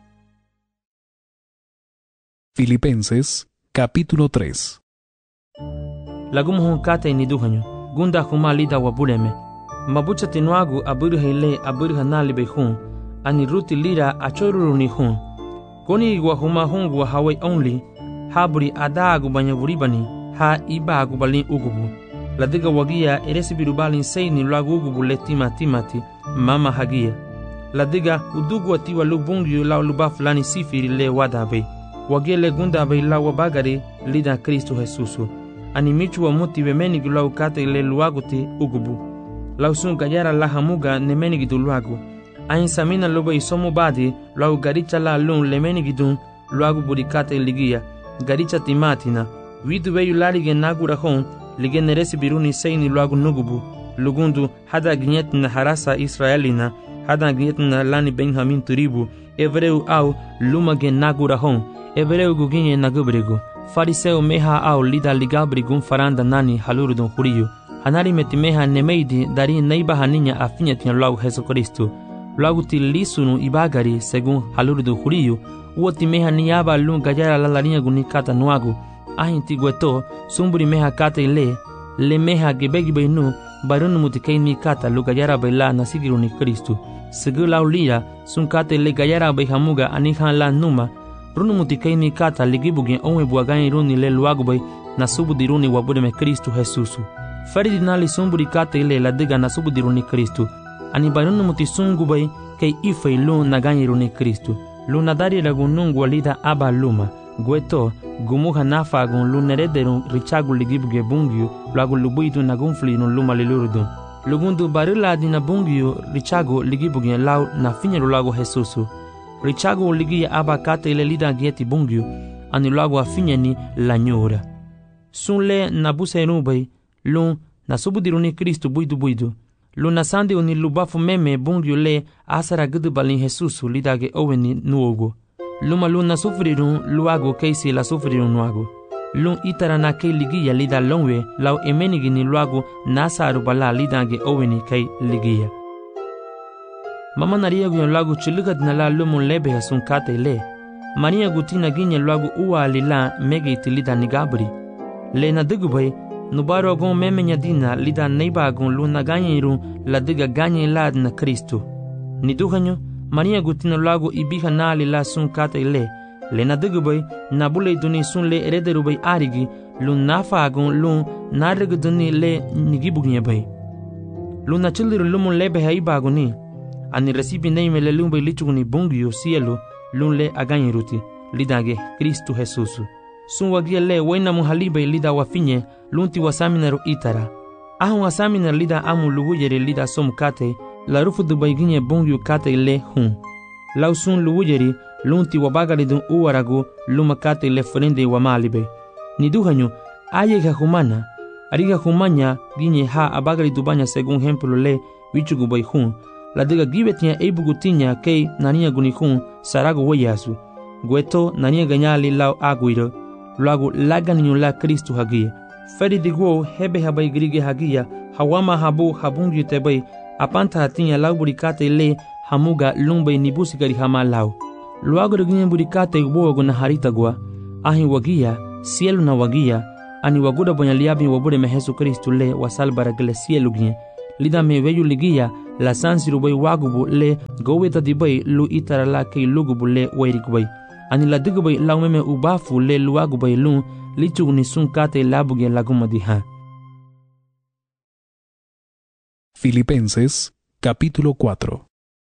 Filipenses, capítulo 3. Lagumuhun kate ni duhanyo, gunda huma lida wabuleme. Mabucha tinuagu aburha ile aburha nalibe hun, ani ruti lira achoruru ni hun. Koni igwa huma hungwa hawai only, haburi adagu banyavuribani, ha ibagu balin ugubu. Ladiga wagia eresibiru balin sei ni lagu ugubu le timati, mama hagia. Ladiga udugu atiwa lubungyu lau luba fulani sifiri le wadabe. Wagele gunda bay la wabagari lida Kristo Jesusu. Ani michu wa muti we menigi lau kate le luaguti ugubu. Lau sun gayara la hamuga ne menigi du luagu. Ain samina loba isomu badi lau garicha la lun le menigi dun luagu burikate ligia. Garicha timatina. Widu weyu lalige nagura hon lige neresi biruni seini luagu nugubu. Lugundu hada gnyetna harasa Israelina. Hada gnyetna lani Benjamin turibu. Evreu au lumage nagura hon. Ebreu guginye nagubrigu. Fariseu meha au lida ligabrigun faranda nani halurudun huriyu. Hanari metimeha nemeidi dari neiba haninya afinyetinya luagu Jesucristo. Luagu tilisunu ibagari segun halurudun huriyu. Uoti meha niyaba lun gayara lalarinha gunikata nuagu. Ahinti gueto sumburi meha kata ile. Le meha gebegibe nu barunu mutikei mi kata lu gayara baila nasigiru ni Kristo. Segu lau lira sun kata ile gayara baihamuga anihan la numa. Runu mutikaini kata ligibugin onwe buagani runi le luagubay na subudiruni wabudeme Kristo Jesusu. Faridi nali sumburi kata ile la diga na subudiruni Kristo. Ani barunu mutisungubay kay ifay lun nagani runi Kristo. Lunadari lagunungu walida aba luma. Gueto gumuha nafa gun lunerederun richagu ligibuge bungyu luagu lubuidu nagunfli nun luma lilurudun. Lugundu barila dina bungyu richagu ligibuge lau na finyeru lagu Jesusu. Richago ligia aba kate ile lida gieti bungyu, ani lagu afinyeni la nyura. Sun le nabusa enubay, lun na subudiruni Kristo buidu. Lun na sandi uni lubafu meme bungyu le asara gudu balin Jesusu lidage oweni nuogo. Luma lun na sufrirun luago keisi la sufrirun nuago. Lun itara na kei ligia lida longwe lau emenigi ni luago nasaru bala lidage oweni kei ligia. Mama naria gu lagu chilugad na la lumun lebe hasun kate ile. Maria gutina ginye lagu uwa alila mege itilida nigabri. Le na digubay, nubaro agon memenya dina lida neiba agon luna ganye irun la diga ganye lad na Kristo. Niduhanyo, Maria gutina lagu ibiha na alila sun kate ile. Le na digubay, nabule duni sun le erederubay arigi, lun nafa agon lun nariguduni le nigibugnye bay. Luna chiliru lumun lebe haiba agoni. Ani recibi neime le lumbe lichuguni bungyu cielo lunle aganyiruti lidage Kristo Jesusu. Sun wagia le waina muhalibe lida wafinye lunti wasaminaru itara. Ahun wasaminer lida amu luwujeri lida somukate la rufu dubayginye bungyu kate le hun. Lau sun luwujeri lunti wabagalidun uwaragu luma kate le frende wamalibe. Niduhanyo ayega humana ariga humanya ginye ha abagalidubanya según ejemplo le wichugubay hun. La diga gibetinya eibugutinya kei nania gunikun sarago weyasu. Gueto nania ganyali lau aguiro. Luagu laganiño la Kristo hagia. Feri diguo hebe habay grige hagia. Hawama habu habungi tebay. Apanta hatinya lau burikate le hamuga lumbay nibusigari hama lau. luago de buri kate bogo na harita gua ahi wagia cielo na wagia ani waguda bonya liabi wabure me Jesu Kristu le wasalbara gele cielo gien lida me veyu ligia la sansiru bay wagubu le goweta di bay lu itara la kay lugubu le wairik bay ani la digu bay laumeme ubafu le luagu bay lu lichugni sun kate labuge laguma di ha. Filipenses capítulo 4.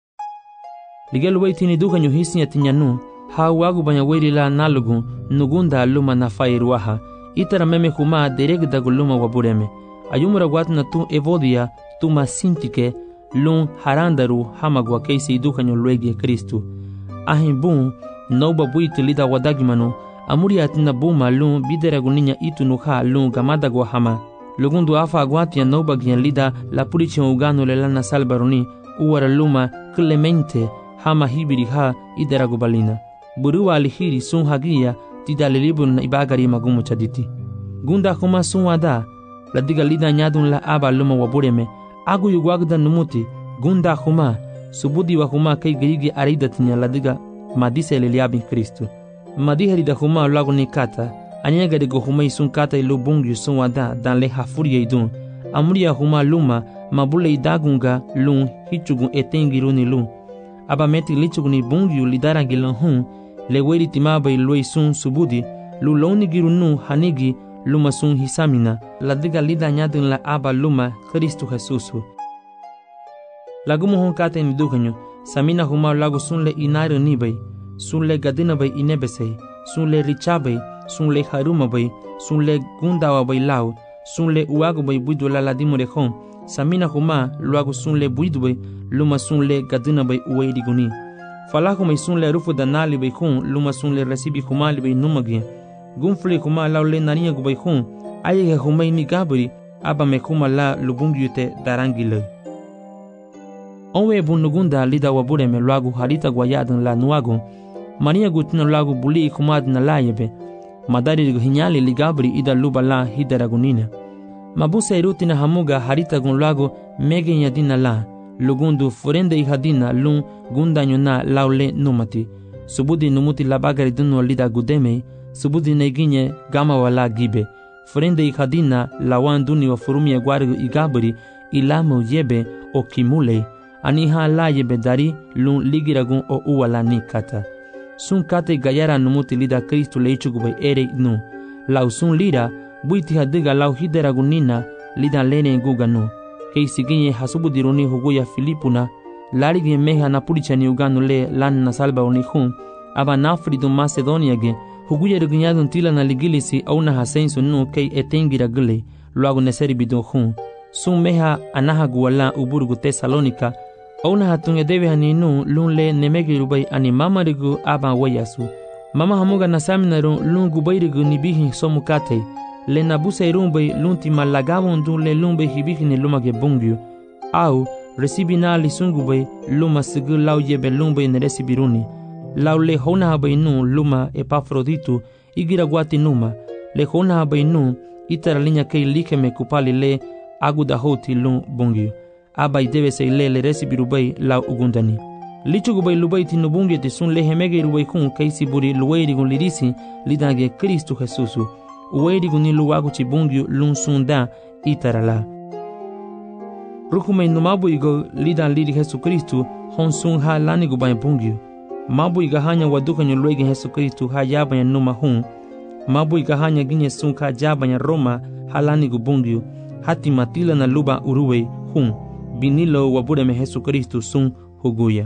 Ligel way tini duka nyu hisnya tinyanu ha wagu banya weri la nalugu nugunda luma na fairuaha itara meme kuma dereg daguluma wabureme ayumura watna tu evodia tu masintike lun harandaru hamagwa keisi duka nyu luegi Kristu ahimbu noba buitu lida wadagimanu amuri atina buma lun bideragunya itu nuha lun gamadagwa hama lugundu afa agwatia noba gien lida la purichi ugano le lana salbaroni uwara luma clemente hama hibiri ha ideragubalina buruwa alihiri sun hagia tidalilibun na ibagari magumu chaditi gunda kuma sun wada la diga lida nyadun la aba luma wabureme agu yugwagda numuti gunda kuma subudi wa kuma kai gigi aridatinya la diga madise leliabi Kristu madiheri da kuma lagu nikata anyega de gohuma isun kata ilu bungu sun wada dan le hafuri idun amuria huma luma mabule idagunga lun hichugun etengiruni lun aba meti lichuguni bungu lidara gilon le weri timaba ilu sun subudi lu loni girunu hanigi luma sun hisamina la diga lida nyadun la aba luma Kristu Jesusu lagumu hon kata ni dukanyo samina huma lagu sun le inaru nibay sun le gadina bay inebesay sun le richabay sun le haruma bay sun le gundawa bay lau sun le uagu bay buidu la ladimure hon samina huma luagu sun le buidu bay luma sun le gadina bay uwairi guni falaku may sun le rufu danali bay hon luma sun le resibi huma li bay numagien gunfle huma lau le nariya gu bay hon ayege huma ni gabri aba me huma la lubungyute darangile onwe bunugunda lida wabure me luagu harita guayadun la nuagu Maria gutina lagu buli kumad na layebe madari hinyali ligabri ida luba la hidaragunina mabusa irutina hamuga harita gun lagu mege nyadina la lugundu furende ihadina lun gundanyo na laule numati subudi numuti labagari dunu lida gudeme subudi neginye gama wala gibe furende ihadina lawan duni wa furumia gwarigu igabri ilamu yebe o kimule aniha la yebe dari lun ligiragun o uwala nikata sun kate gayara numuti lida Kristu leichugubay ere nu lau sun lida buiti hadiga lau hideragunina lida lene guganu kei siginye hasubudiruni huguya Filipuna larigi meha na purichani uganu le lan na salba unihun aba nafridu Macedonia ge huguya regunyadun tila na ligilisi au na hasensu nu kei etengira gule luagu neseri bidun hun sun meha anaha guwala uburgu Tesalonika Ona hatunge debe haninu lun le nemegi rubay ani mama rigu aba wayasu. Mama hamuga nasamina lun gubayrigu nibihi somukate. Le nabusa irumbay lunti malagawon dun le lumbe hibihi ni lumage bungyu. Au resibina li sungubay luma sigu lau yebe lumbe ne resibiruni. Lau le hona habay nu luma Epafroditu igira guati numa. Le hona habay nu itara linya kei likeme kupali le aguda hoti lun bungyu. Aba debe se le resibirubay la ugundani lichugubay lubay tinubungi te sun le hemege rubay kun kaisi buri luwairi gun lirisi lidage Kristu Jesusu uwairi gun ni luwagu chibungi lun sunda itarala rukumay numabu igo lidan liri Jesu Kristu hon sun ha lani gubay bungi mabu iga hanya waduka nyo luwegi Jesu Kristu ha yabanya numa hun mabu iga hanya ginye sun ka jabanya Roma ha lani gubungi hati matila na luba uruwe hun binilo wabureme Jesu Kristu sun huguya.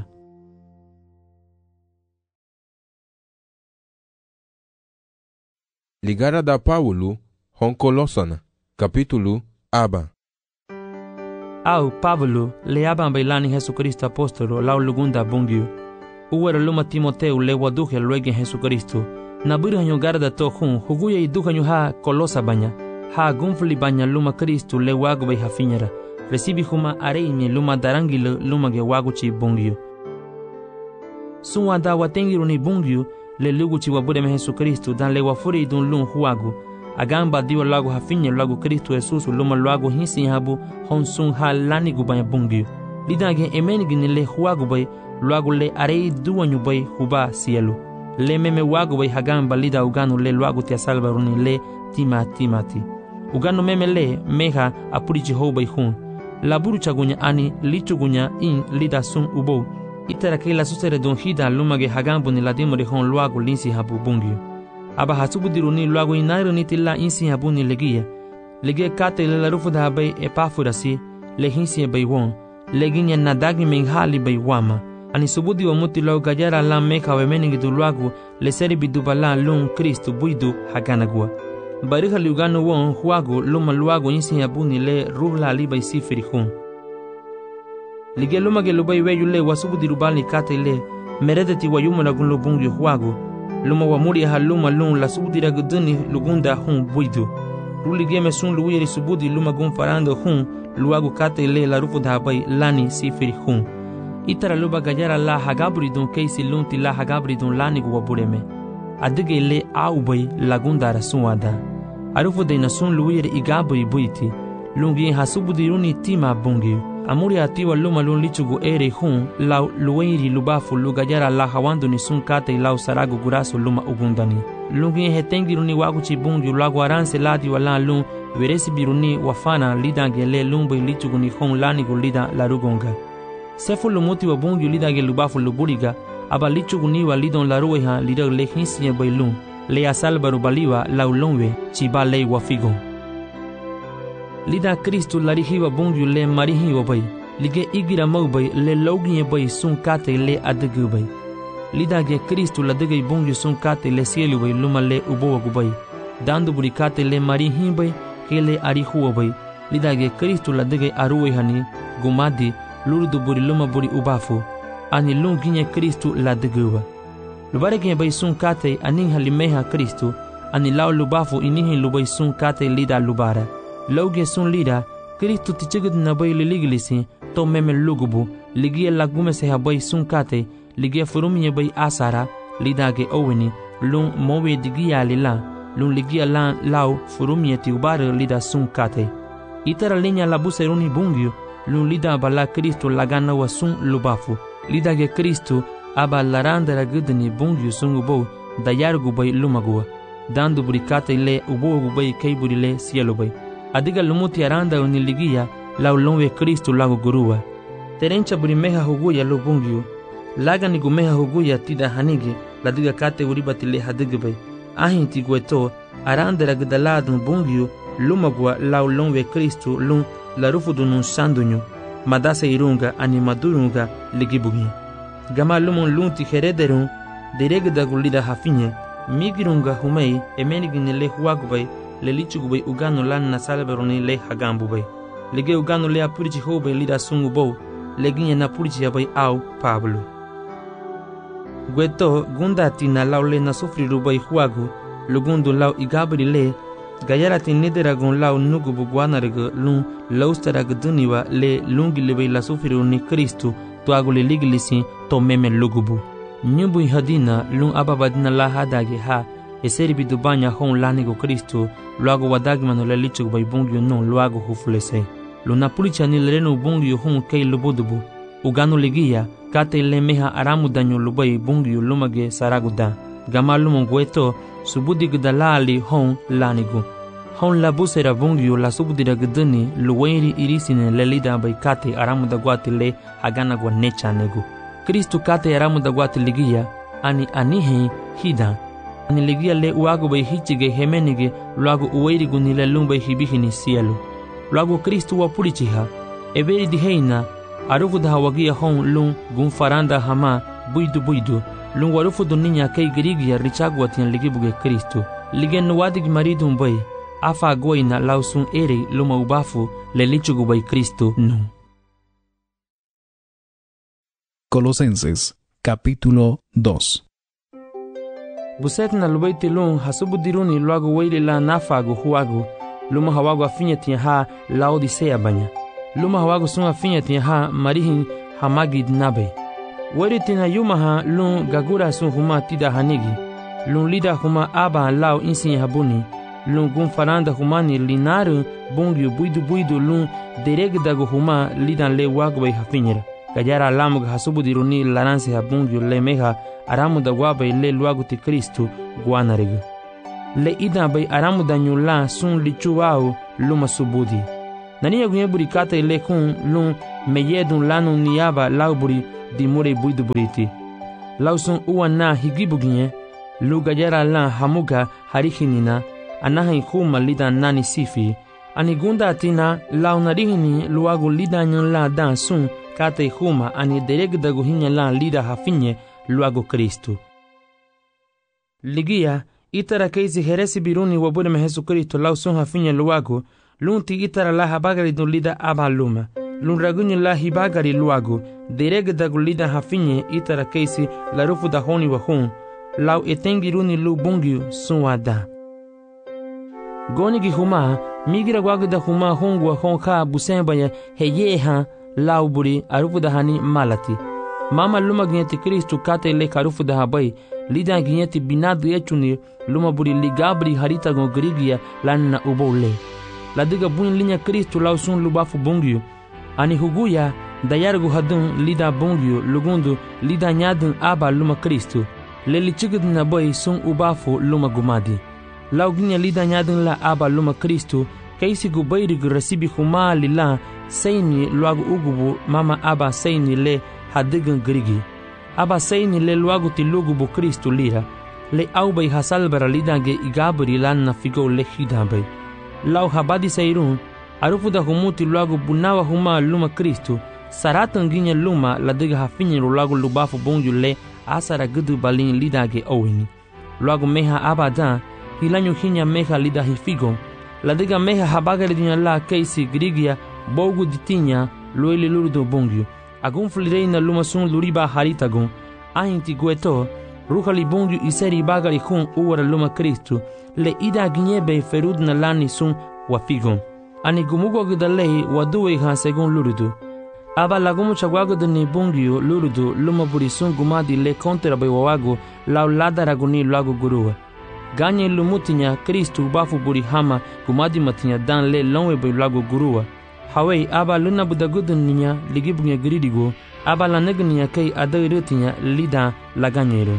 Ligara da Paulo hon Kolosana capítulo aba. Au Pablo le aban bailani Jesu Kristu apostolo lau lugunda bungiu. Uwera luma Timoteu le waduhe luege Jesu Kristu. Nabiri hanyo garda to hun huguya iduha nyo ha Kolosa banya. Ha gunfli banya luma Kristu le wagu bay hafinyara. Recibi huma areime luma darangile luma ge waguchi bungyu. Sunwa da watengiru ni bungyu le luguchi wabudeme Jesu Kristu dan le wafuri idun lun huagu. Agamba diwa lagu hafinye lagu Kristu Jesusu luma lagu hinsi habu hon sun ha lani gubanya bungyu. Lidage emenigini le huagu bay luagu le arei duanyu bay huba cielo. Le meme wagu bay hagamba lida uganu le luagu tia salvaruni le timati. Uganu meme le meha apurichi ho bay hun. Laburu chagunya ani lichugunya in lida sun ubo. Itara ke la susere don hida lumage hagambu ni ladimore hon luagu linsi habu bungyu. Aba hasubudiruni luagu inairu nitila insi habu ni legia. Legia kate le la rufuda bay epafurasi le hinsi bay won. Leginya nadagi menghali bay wama. Ani subudi wa muti lau gajara la meka wemeningi du luagu le seri bidubala lung Kristu buidu haganagua. Bariha liuganu won huagu luma luagu insi habuni le ruhla alibay sifiri hun. Lige luma ge lubay weyu le wasubudi rubali kate le meredeti wa yuma lagun lubungi huagu. Luma wa muri ha luma lung la subudi raguduni lugunda hun buidu. Rulige me sun luwiri subudi luma gun farando hun luagu kate le la rufu dhabai lani sifiri hun. Itara luba gajara la hagabri don keisi lunti la hagabri don lani guwa bureme. Adige le aubay lagundara suwada. Arufu de na sun luwiri igabri buiti. Lungi hasubudi runi tima bungi. Amuri atiwa luma lun lichugu ere hun lau luwiri lubafu lugajara la hawandu ni sun kate lau saragu gurasu luma ugundani. Lungi hetengi runi waguchi bungi lagu aranse ladi wala lun veresi biruni wafana lidange le lumbe lichugu ni hon lani gulida larugonga. Sefu lumuti wa bungi lidange lubafu luburiga aba lichugu ni wa lidon larueha lidag le hinsiye bailun le asalbaru baliwa laulonwe chiba le wafigon. Lida Kristu larihi wa bungi le marihi wa bay lige igira maubay le logiye bay sun kate le adegu bay. Lidage Kristu ladege bungi sun kate le sielu bay luma le ubo gubay. Dandu burikate le marihi bay kele arihu bay. Lidage Kristu ladege aruwe hani gumadi lurdu buri luma buri ubafu. Ani lunginye Kristu ladeguwa. Lubarege bay sun kate aning halimeha Kristu. Ani lau lubafu inihi lubay sun kate lida lubara. Lauge sun lida Kristu tichigud na bay liligilisi to meme lugubu ligie lagume se habay sun kate ligie furumye bay asara lidage oweni lun mowe digia lila lun ligia lan lau furumye ti ubare lida sun kate. Itara linya la buseruni bungyu lun lida bala Kristu lagana wa sun lubafu lidage Kristu aba larandara gudni bungyu sun ubo dayargu bay lumagua dandu burikate le ubo bay kaiburi le sielo bay. Adiga lumuti aranda uniligia lau lonwe Kristu lagu gurua. Terencha burimeha huguya lubungyu. Laga ni gumeha huguya tida hanigi ladiga kate uribati le hadigbe. Ahin tigueto aranda ragdaladun bungyu lumagwa lau lonwe Kristu lun larufudunun sandunyu. Madase irunga animadurunga ligibugi. Gama lumun lunti herederun diregda gulida hafinye. Migirunga humei emenigini le huagubay le lichugubay ugano lan na salberoni le hagambubay. Lege ugano le apurichi hobay lida sungubo leginye na purichi abay au Pablo. Gueto gundati na lau le na sufri rubay huagu lugundu lau igabri le gayarati nideragun lau nugubu guanarga lun laustarag duniwa le lungi lebay la sufri ni Kristu tuagu le ligilisi to meme lugubu. Nyubu hadina lun ababadina la hadage ha eseri bidubanya hon lanigo Kristu luago wadagi mano le lichug bay bungyu non luago hufulese. Luna pulicha ni lereno bungyu hon kei lubudubu. Ugano ligia kate le meha aramu danyo lubay bungyu lumage saraguda. Gama lumon gueto subudi gudalali hon lanigo. Hon la busera bungyu la subudira guduni luwairi irisine le lida bay kate aramu da guati le hagana gwa necha nego. Kristu kate aramu da guati ligia ani anihe hida. Ani ligia le uago bay hichige hemenige luago uwairi gunile lumbay hibihini sielu. Luago Kristu wa purichiha eberi diheina arufu da hawagia hon lung gun faranda hama buidu lung warufu duninya kei girigia richagwa tian ligibuge Kristu ligen wadig maridum bay afa goina lausun ere luma ubafu le lichugu bay Kristu no. Colosenses capítulo 2. Buset na lubaiti lung hasubudiruni luago weili la nafagu huagu luma hawagu afinya tiya ha Laodicea banya. Luma hawagu sun afinya tiya ha marihin hamagid nabe. Weri tina yuma ha lun gagura sun huma tida hanigi. Lun lida huma aba lao insin habuni. lun gun faranda humani linaru bungyu buidu lun deregdago huma lidan le wagbay hafinyera gajara lamug hasubudiruni laransi ha bungyu le meha aramu da wabay le luagu ti Kristu guanarig le idan bay aramu da nyula sun lichuwao luma subudi nani gunye buri kata le kun lun meyedun lanu niaba lauburi dimure buidu buriti lausun uwana higibuginye lu gajara la hamuga harihinina anahin kuma lidan nani sifi ani gunda tina launarihini luagu lidan la dan sun kata huma ani deregdagu hinya la lida hafinye luagu Kristu ligia itara keisi heresi biruni wabure me Jesu Kristo lausun hafinye luagu lunti itara la habagari dun lida aba luma lun ragunye la hibagari luagu deregdagu lida hafinye itara keisi la rufu da honi wa hun lau etengiruni lu bungyu sunwada gonigi huma migira gwagda huma hongwa honka busembaya heyeha lau buri arufu da hani malati mama luma ginyeti Kristu kate le karufu da habai lida ginyeti binadu echuni luma buri ligabri harita gongrigia lanna ubole ladiga buin linya Kristu lau sun lubafu bungyu ani huguya dayargu hadun lida bungyu lugundu lida nyadun aba luma Kristu leli chigidna boy sun ubafu luma gumadi lauginya lida nyadin la aba luma Kristu kaisi gubayri rasibi huma lila sayni luagu ugubu mama aba sayni le hadigan grigi aba sayni le luagu tilugubu Kristu lira le aubay hasalbara lidange igabri lanna figo le hidambay lau habadi sayrun arufu da humuti luagu bunawa huma luma Kristu saratan ginya luma ladiga hafinyi luagu lubafu bungyu le asara gudu balin lidage owini luagu meha abadan hilanyu hinya meha lida hifigo ladiga meha habagari dunya la keisi grigia bogu ditinya lueli lurdo bungyu agun flireina luma sun luriba haritagun ahinti gueto ruhali bungyu iseri bagari hun uwara luma Kristu le ida ginyebe ferudna lani sun wafigon ani gumugo gidalei waduwe ha segun lurudu aba lagumu chagwago ni bungyu lurudu luma buri sun gumadi le kontera bay wawago lau ladaraguni luagu guruwa ganye lumutinya Kristu bafu buri hama gumadi matinya dan le lonwe bay luagu guruwa hawei aba luna budagudun ninya ligibunya giridigo aba lanegniya kei adairutinya lida laganyero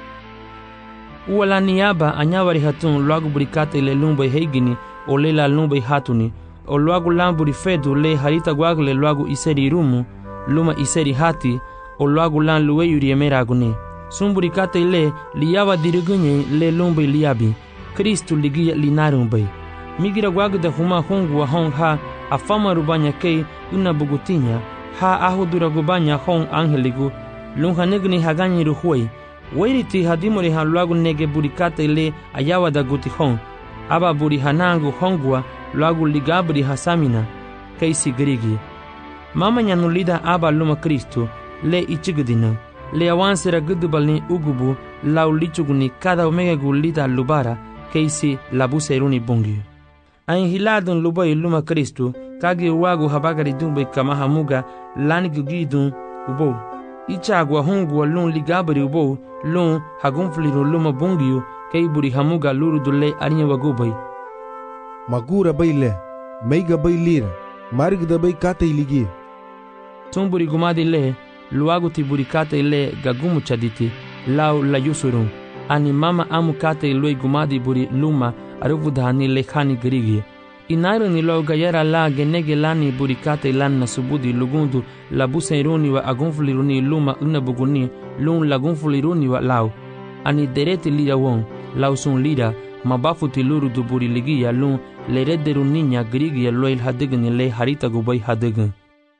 uwala niyaba anyawari hatun luagu buri kate le lumbay heigini o le la lumbay hatuni o luagu lamburi fedu le harita gwagle luagu iseri rumu luma iseri hati o luagu lan luweyuri emeraguni sumburi kate le liyawa dirigunye le lumbay liyabi Kristu ligiya linarumbay migira gwagda huma hungu wa hong ha afama rubanya kei una bugutinya ha ahudura gubanya hong angeligu lunha negni haganyi ruhuay wairiti hadimori ha luagu nege burikate le ayawa da guti hong aba buri hanangu hongwa luagu ligabri hasamina keisi grigi mama nyanulida aba luma Kristu le ichigdina le awansera gudubalni ugubu lau lichuguni kada omega gulita lubara keisi labuseruni bungi ain hiladun lubai luma Kristu kagi wagu habagari dumbe kama hamuga lani gugidun ubo ichagwa hongwa lun ligabri ubo lun hagunfliru luma bungiu kei buri hamuga lurudule arinya wagubai magura baile meiga bailira marigda bai kata iligi tumburi gumadi le luagu tiburi kata ile gagumu chaditi lau la yusurun ani mama amu kata iloi gumadi buri luma aruvudhani le khani grigi inaru ni lo gayara la genege lani buri kata ilan subudi lugundu la busairuni wa agunfuliruni luma unabuguni lun lagunfuliruni wa lau ani dereti lira won lau sun lira mabafu tiluru du buri ligia lun le redderu niña grigia loil hadegan le harita gubay hadegan.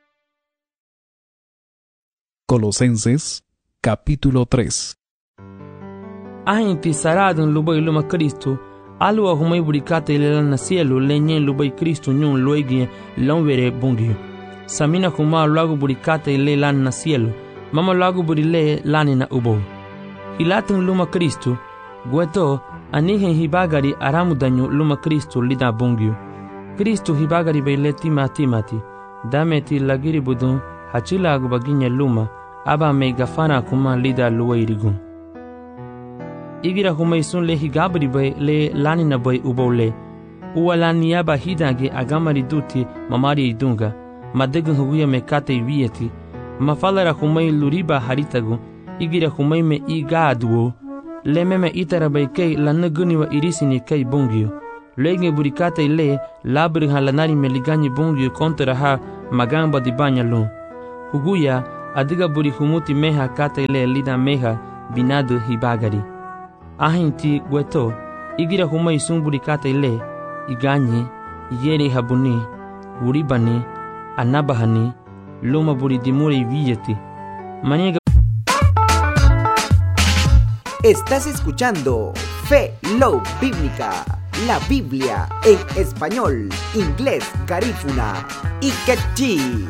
Colosenses capítulo 3. Ahinti saradun lubay luma Kristu alwa humay burikate le na cielo le nyen lubay Kristu nyun loigi lonvere bungi samina huma lagu burikate le lan na cielo mama lagu buri le lani na ubo hilatun luma Kristu gueto anihen hibagari aramudanyo luma Kristu lida bungi Kristu hibagari baile timati dameti lagiri budun hachila agubaginya luma aba me gafana kuma lida luwairigun igira humay sun le higabri bay le lanina bay ubole uwala niaba hidange agamari duti mamari idunga madegun huguya me kate wieti mafalara humay luriba haritagu igira humay me igaduo le meme itara bay kay lanaguni wa irisini kay bungio lege burikate le labri halanari me ligani bungio kontra ha magamba di banyalun huguya adiga buri humuti meha kate le lida meha binadu hibagari ahinti gweto igira humay sun burikate le iganye yere habuni uribani anabahani loma buri dimure viyeti maniega. Estás escuchando Fe Love Bíblica, la Biblia en español, inglés, garífuna y quechí.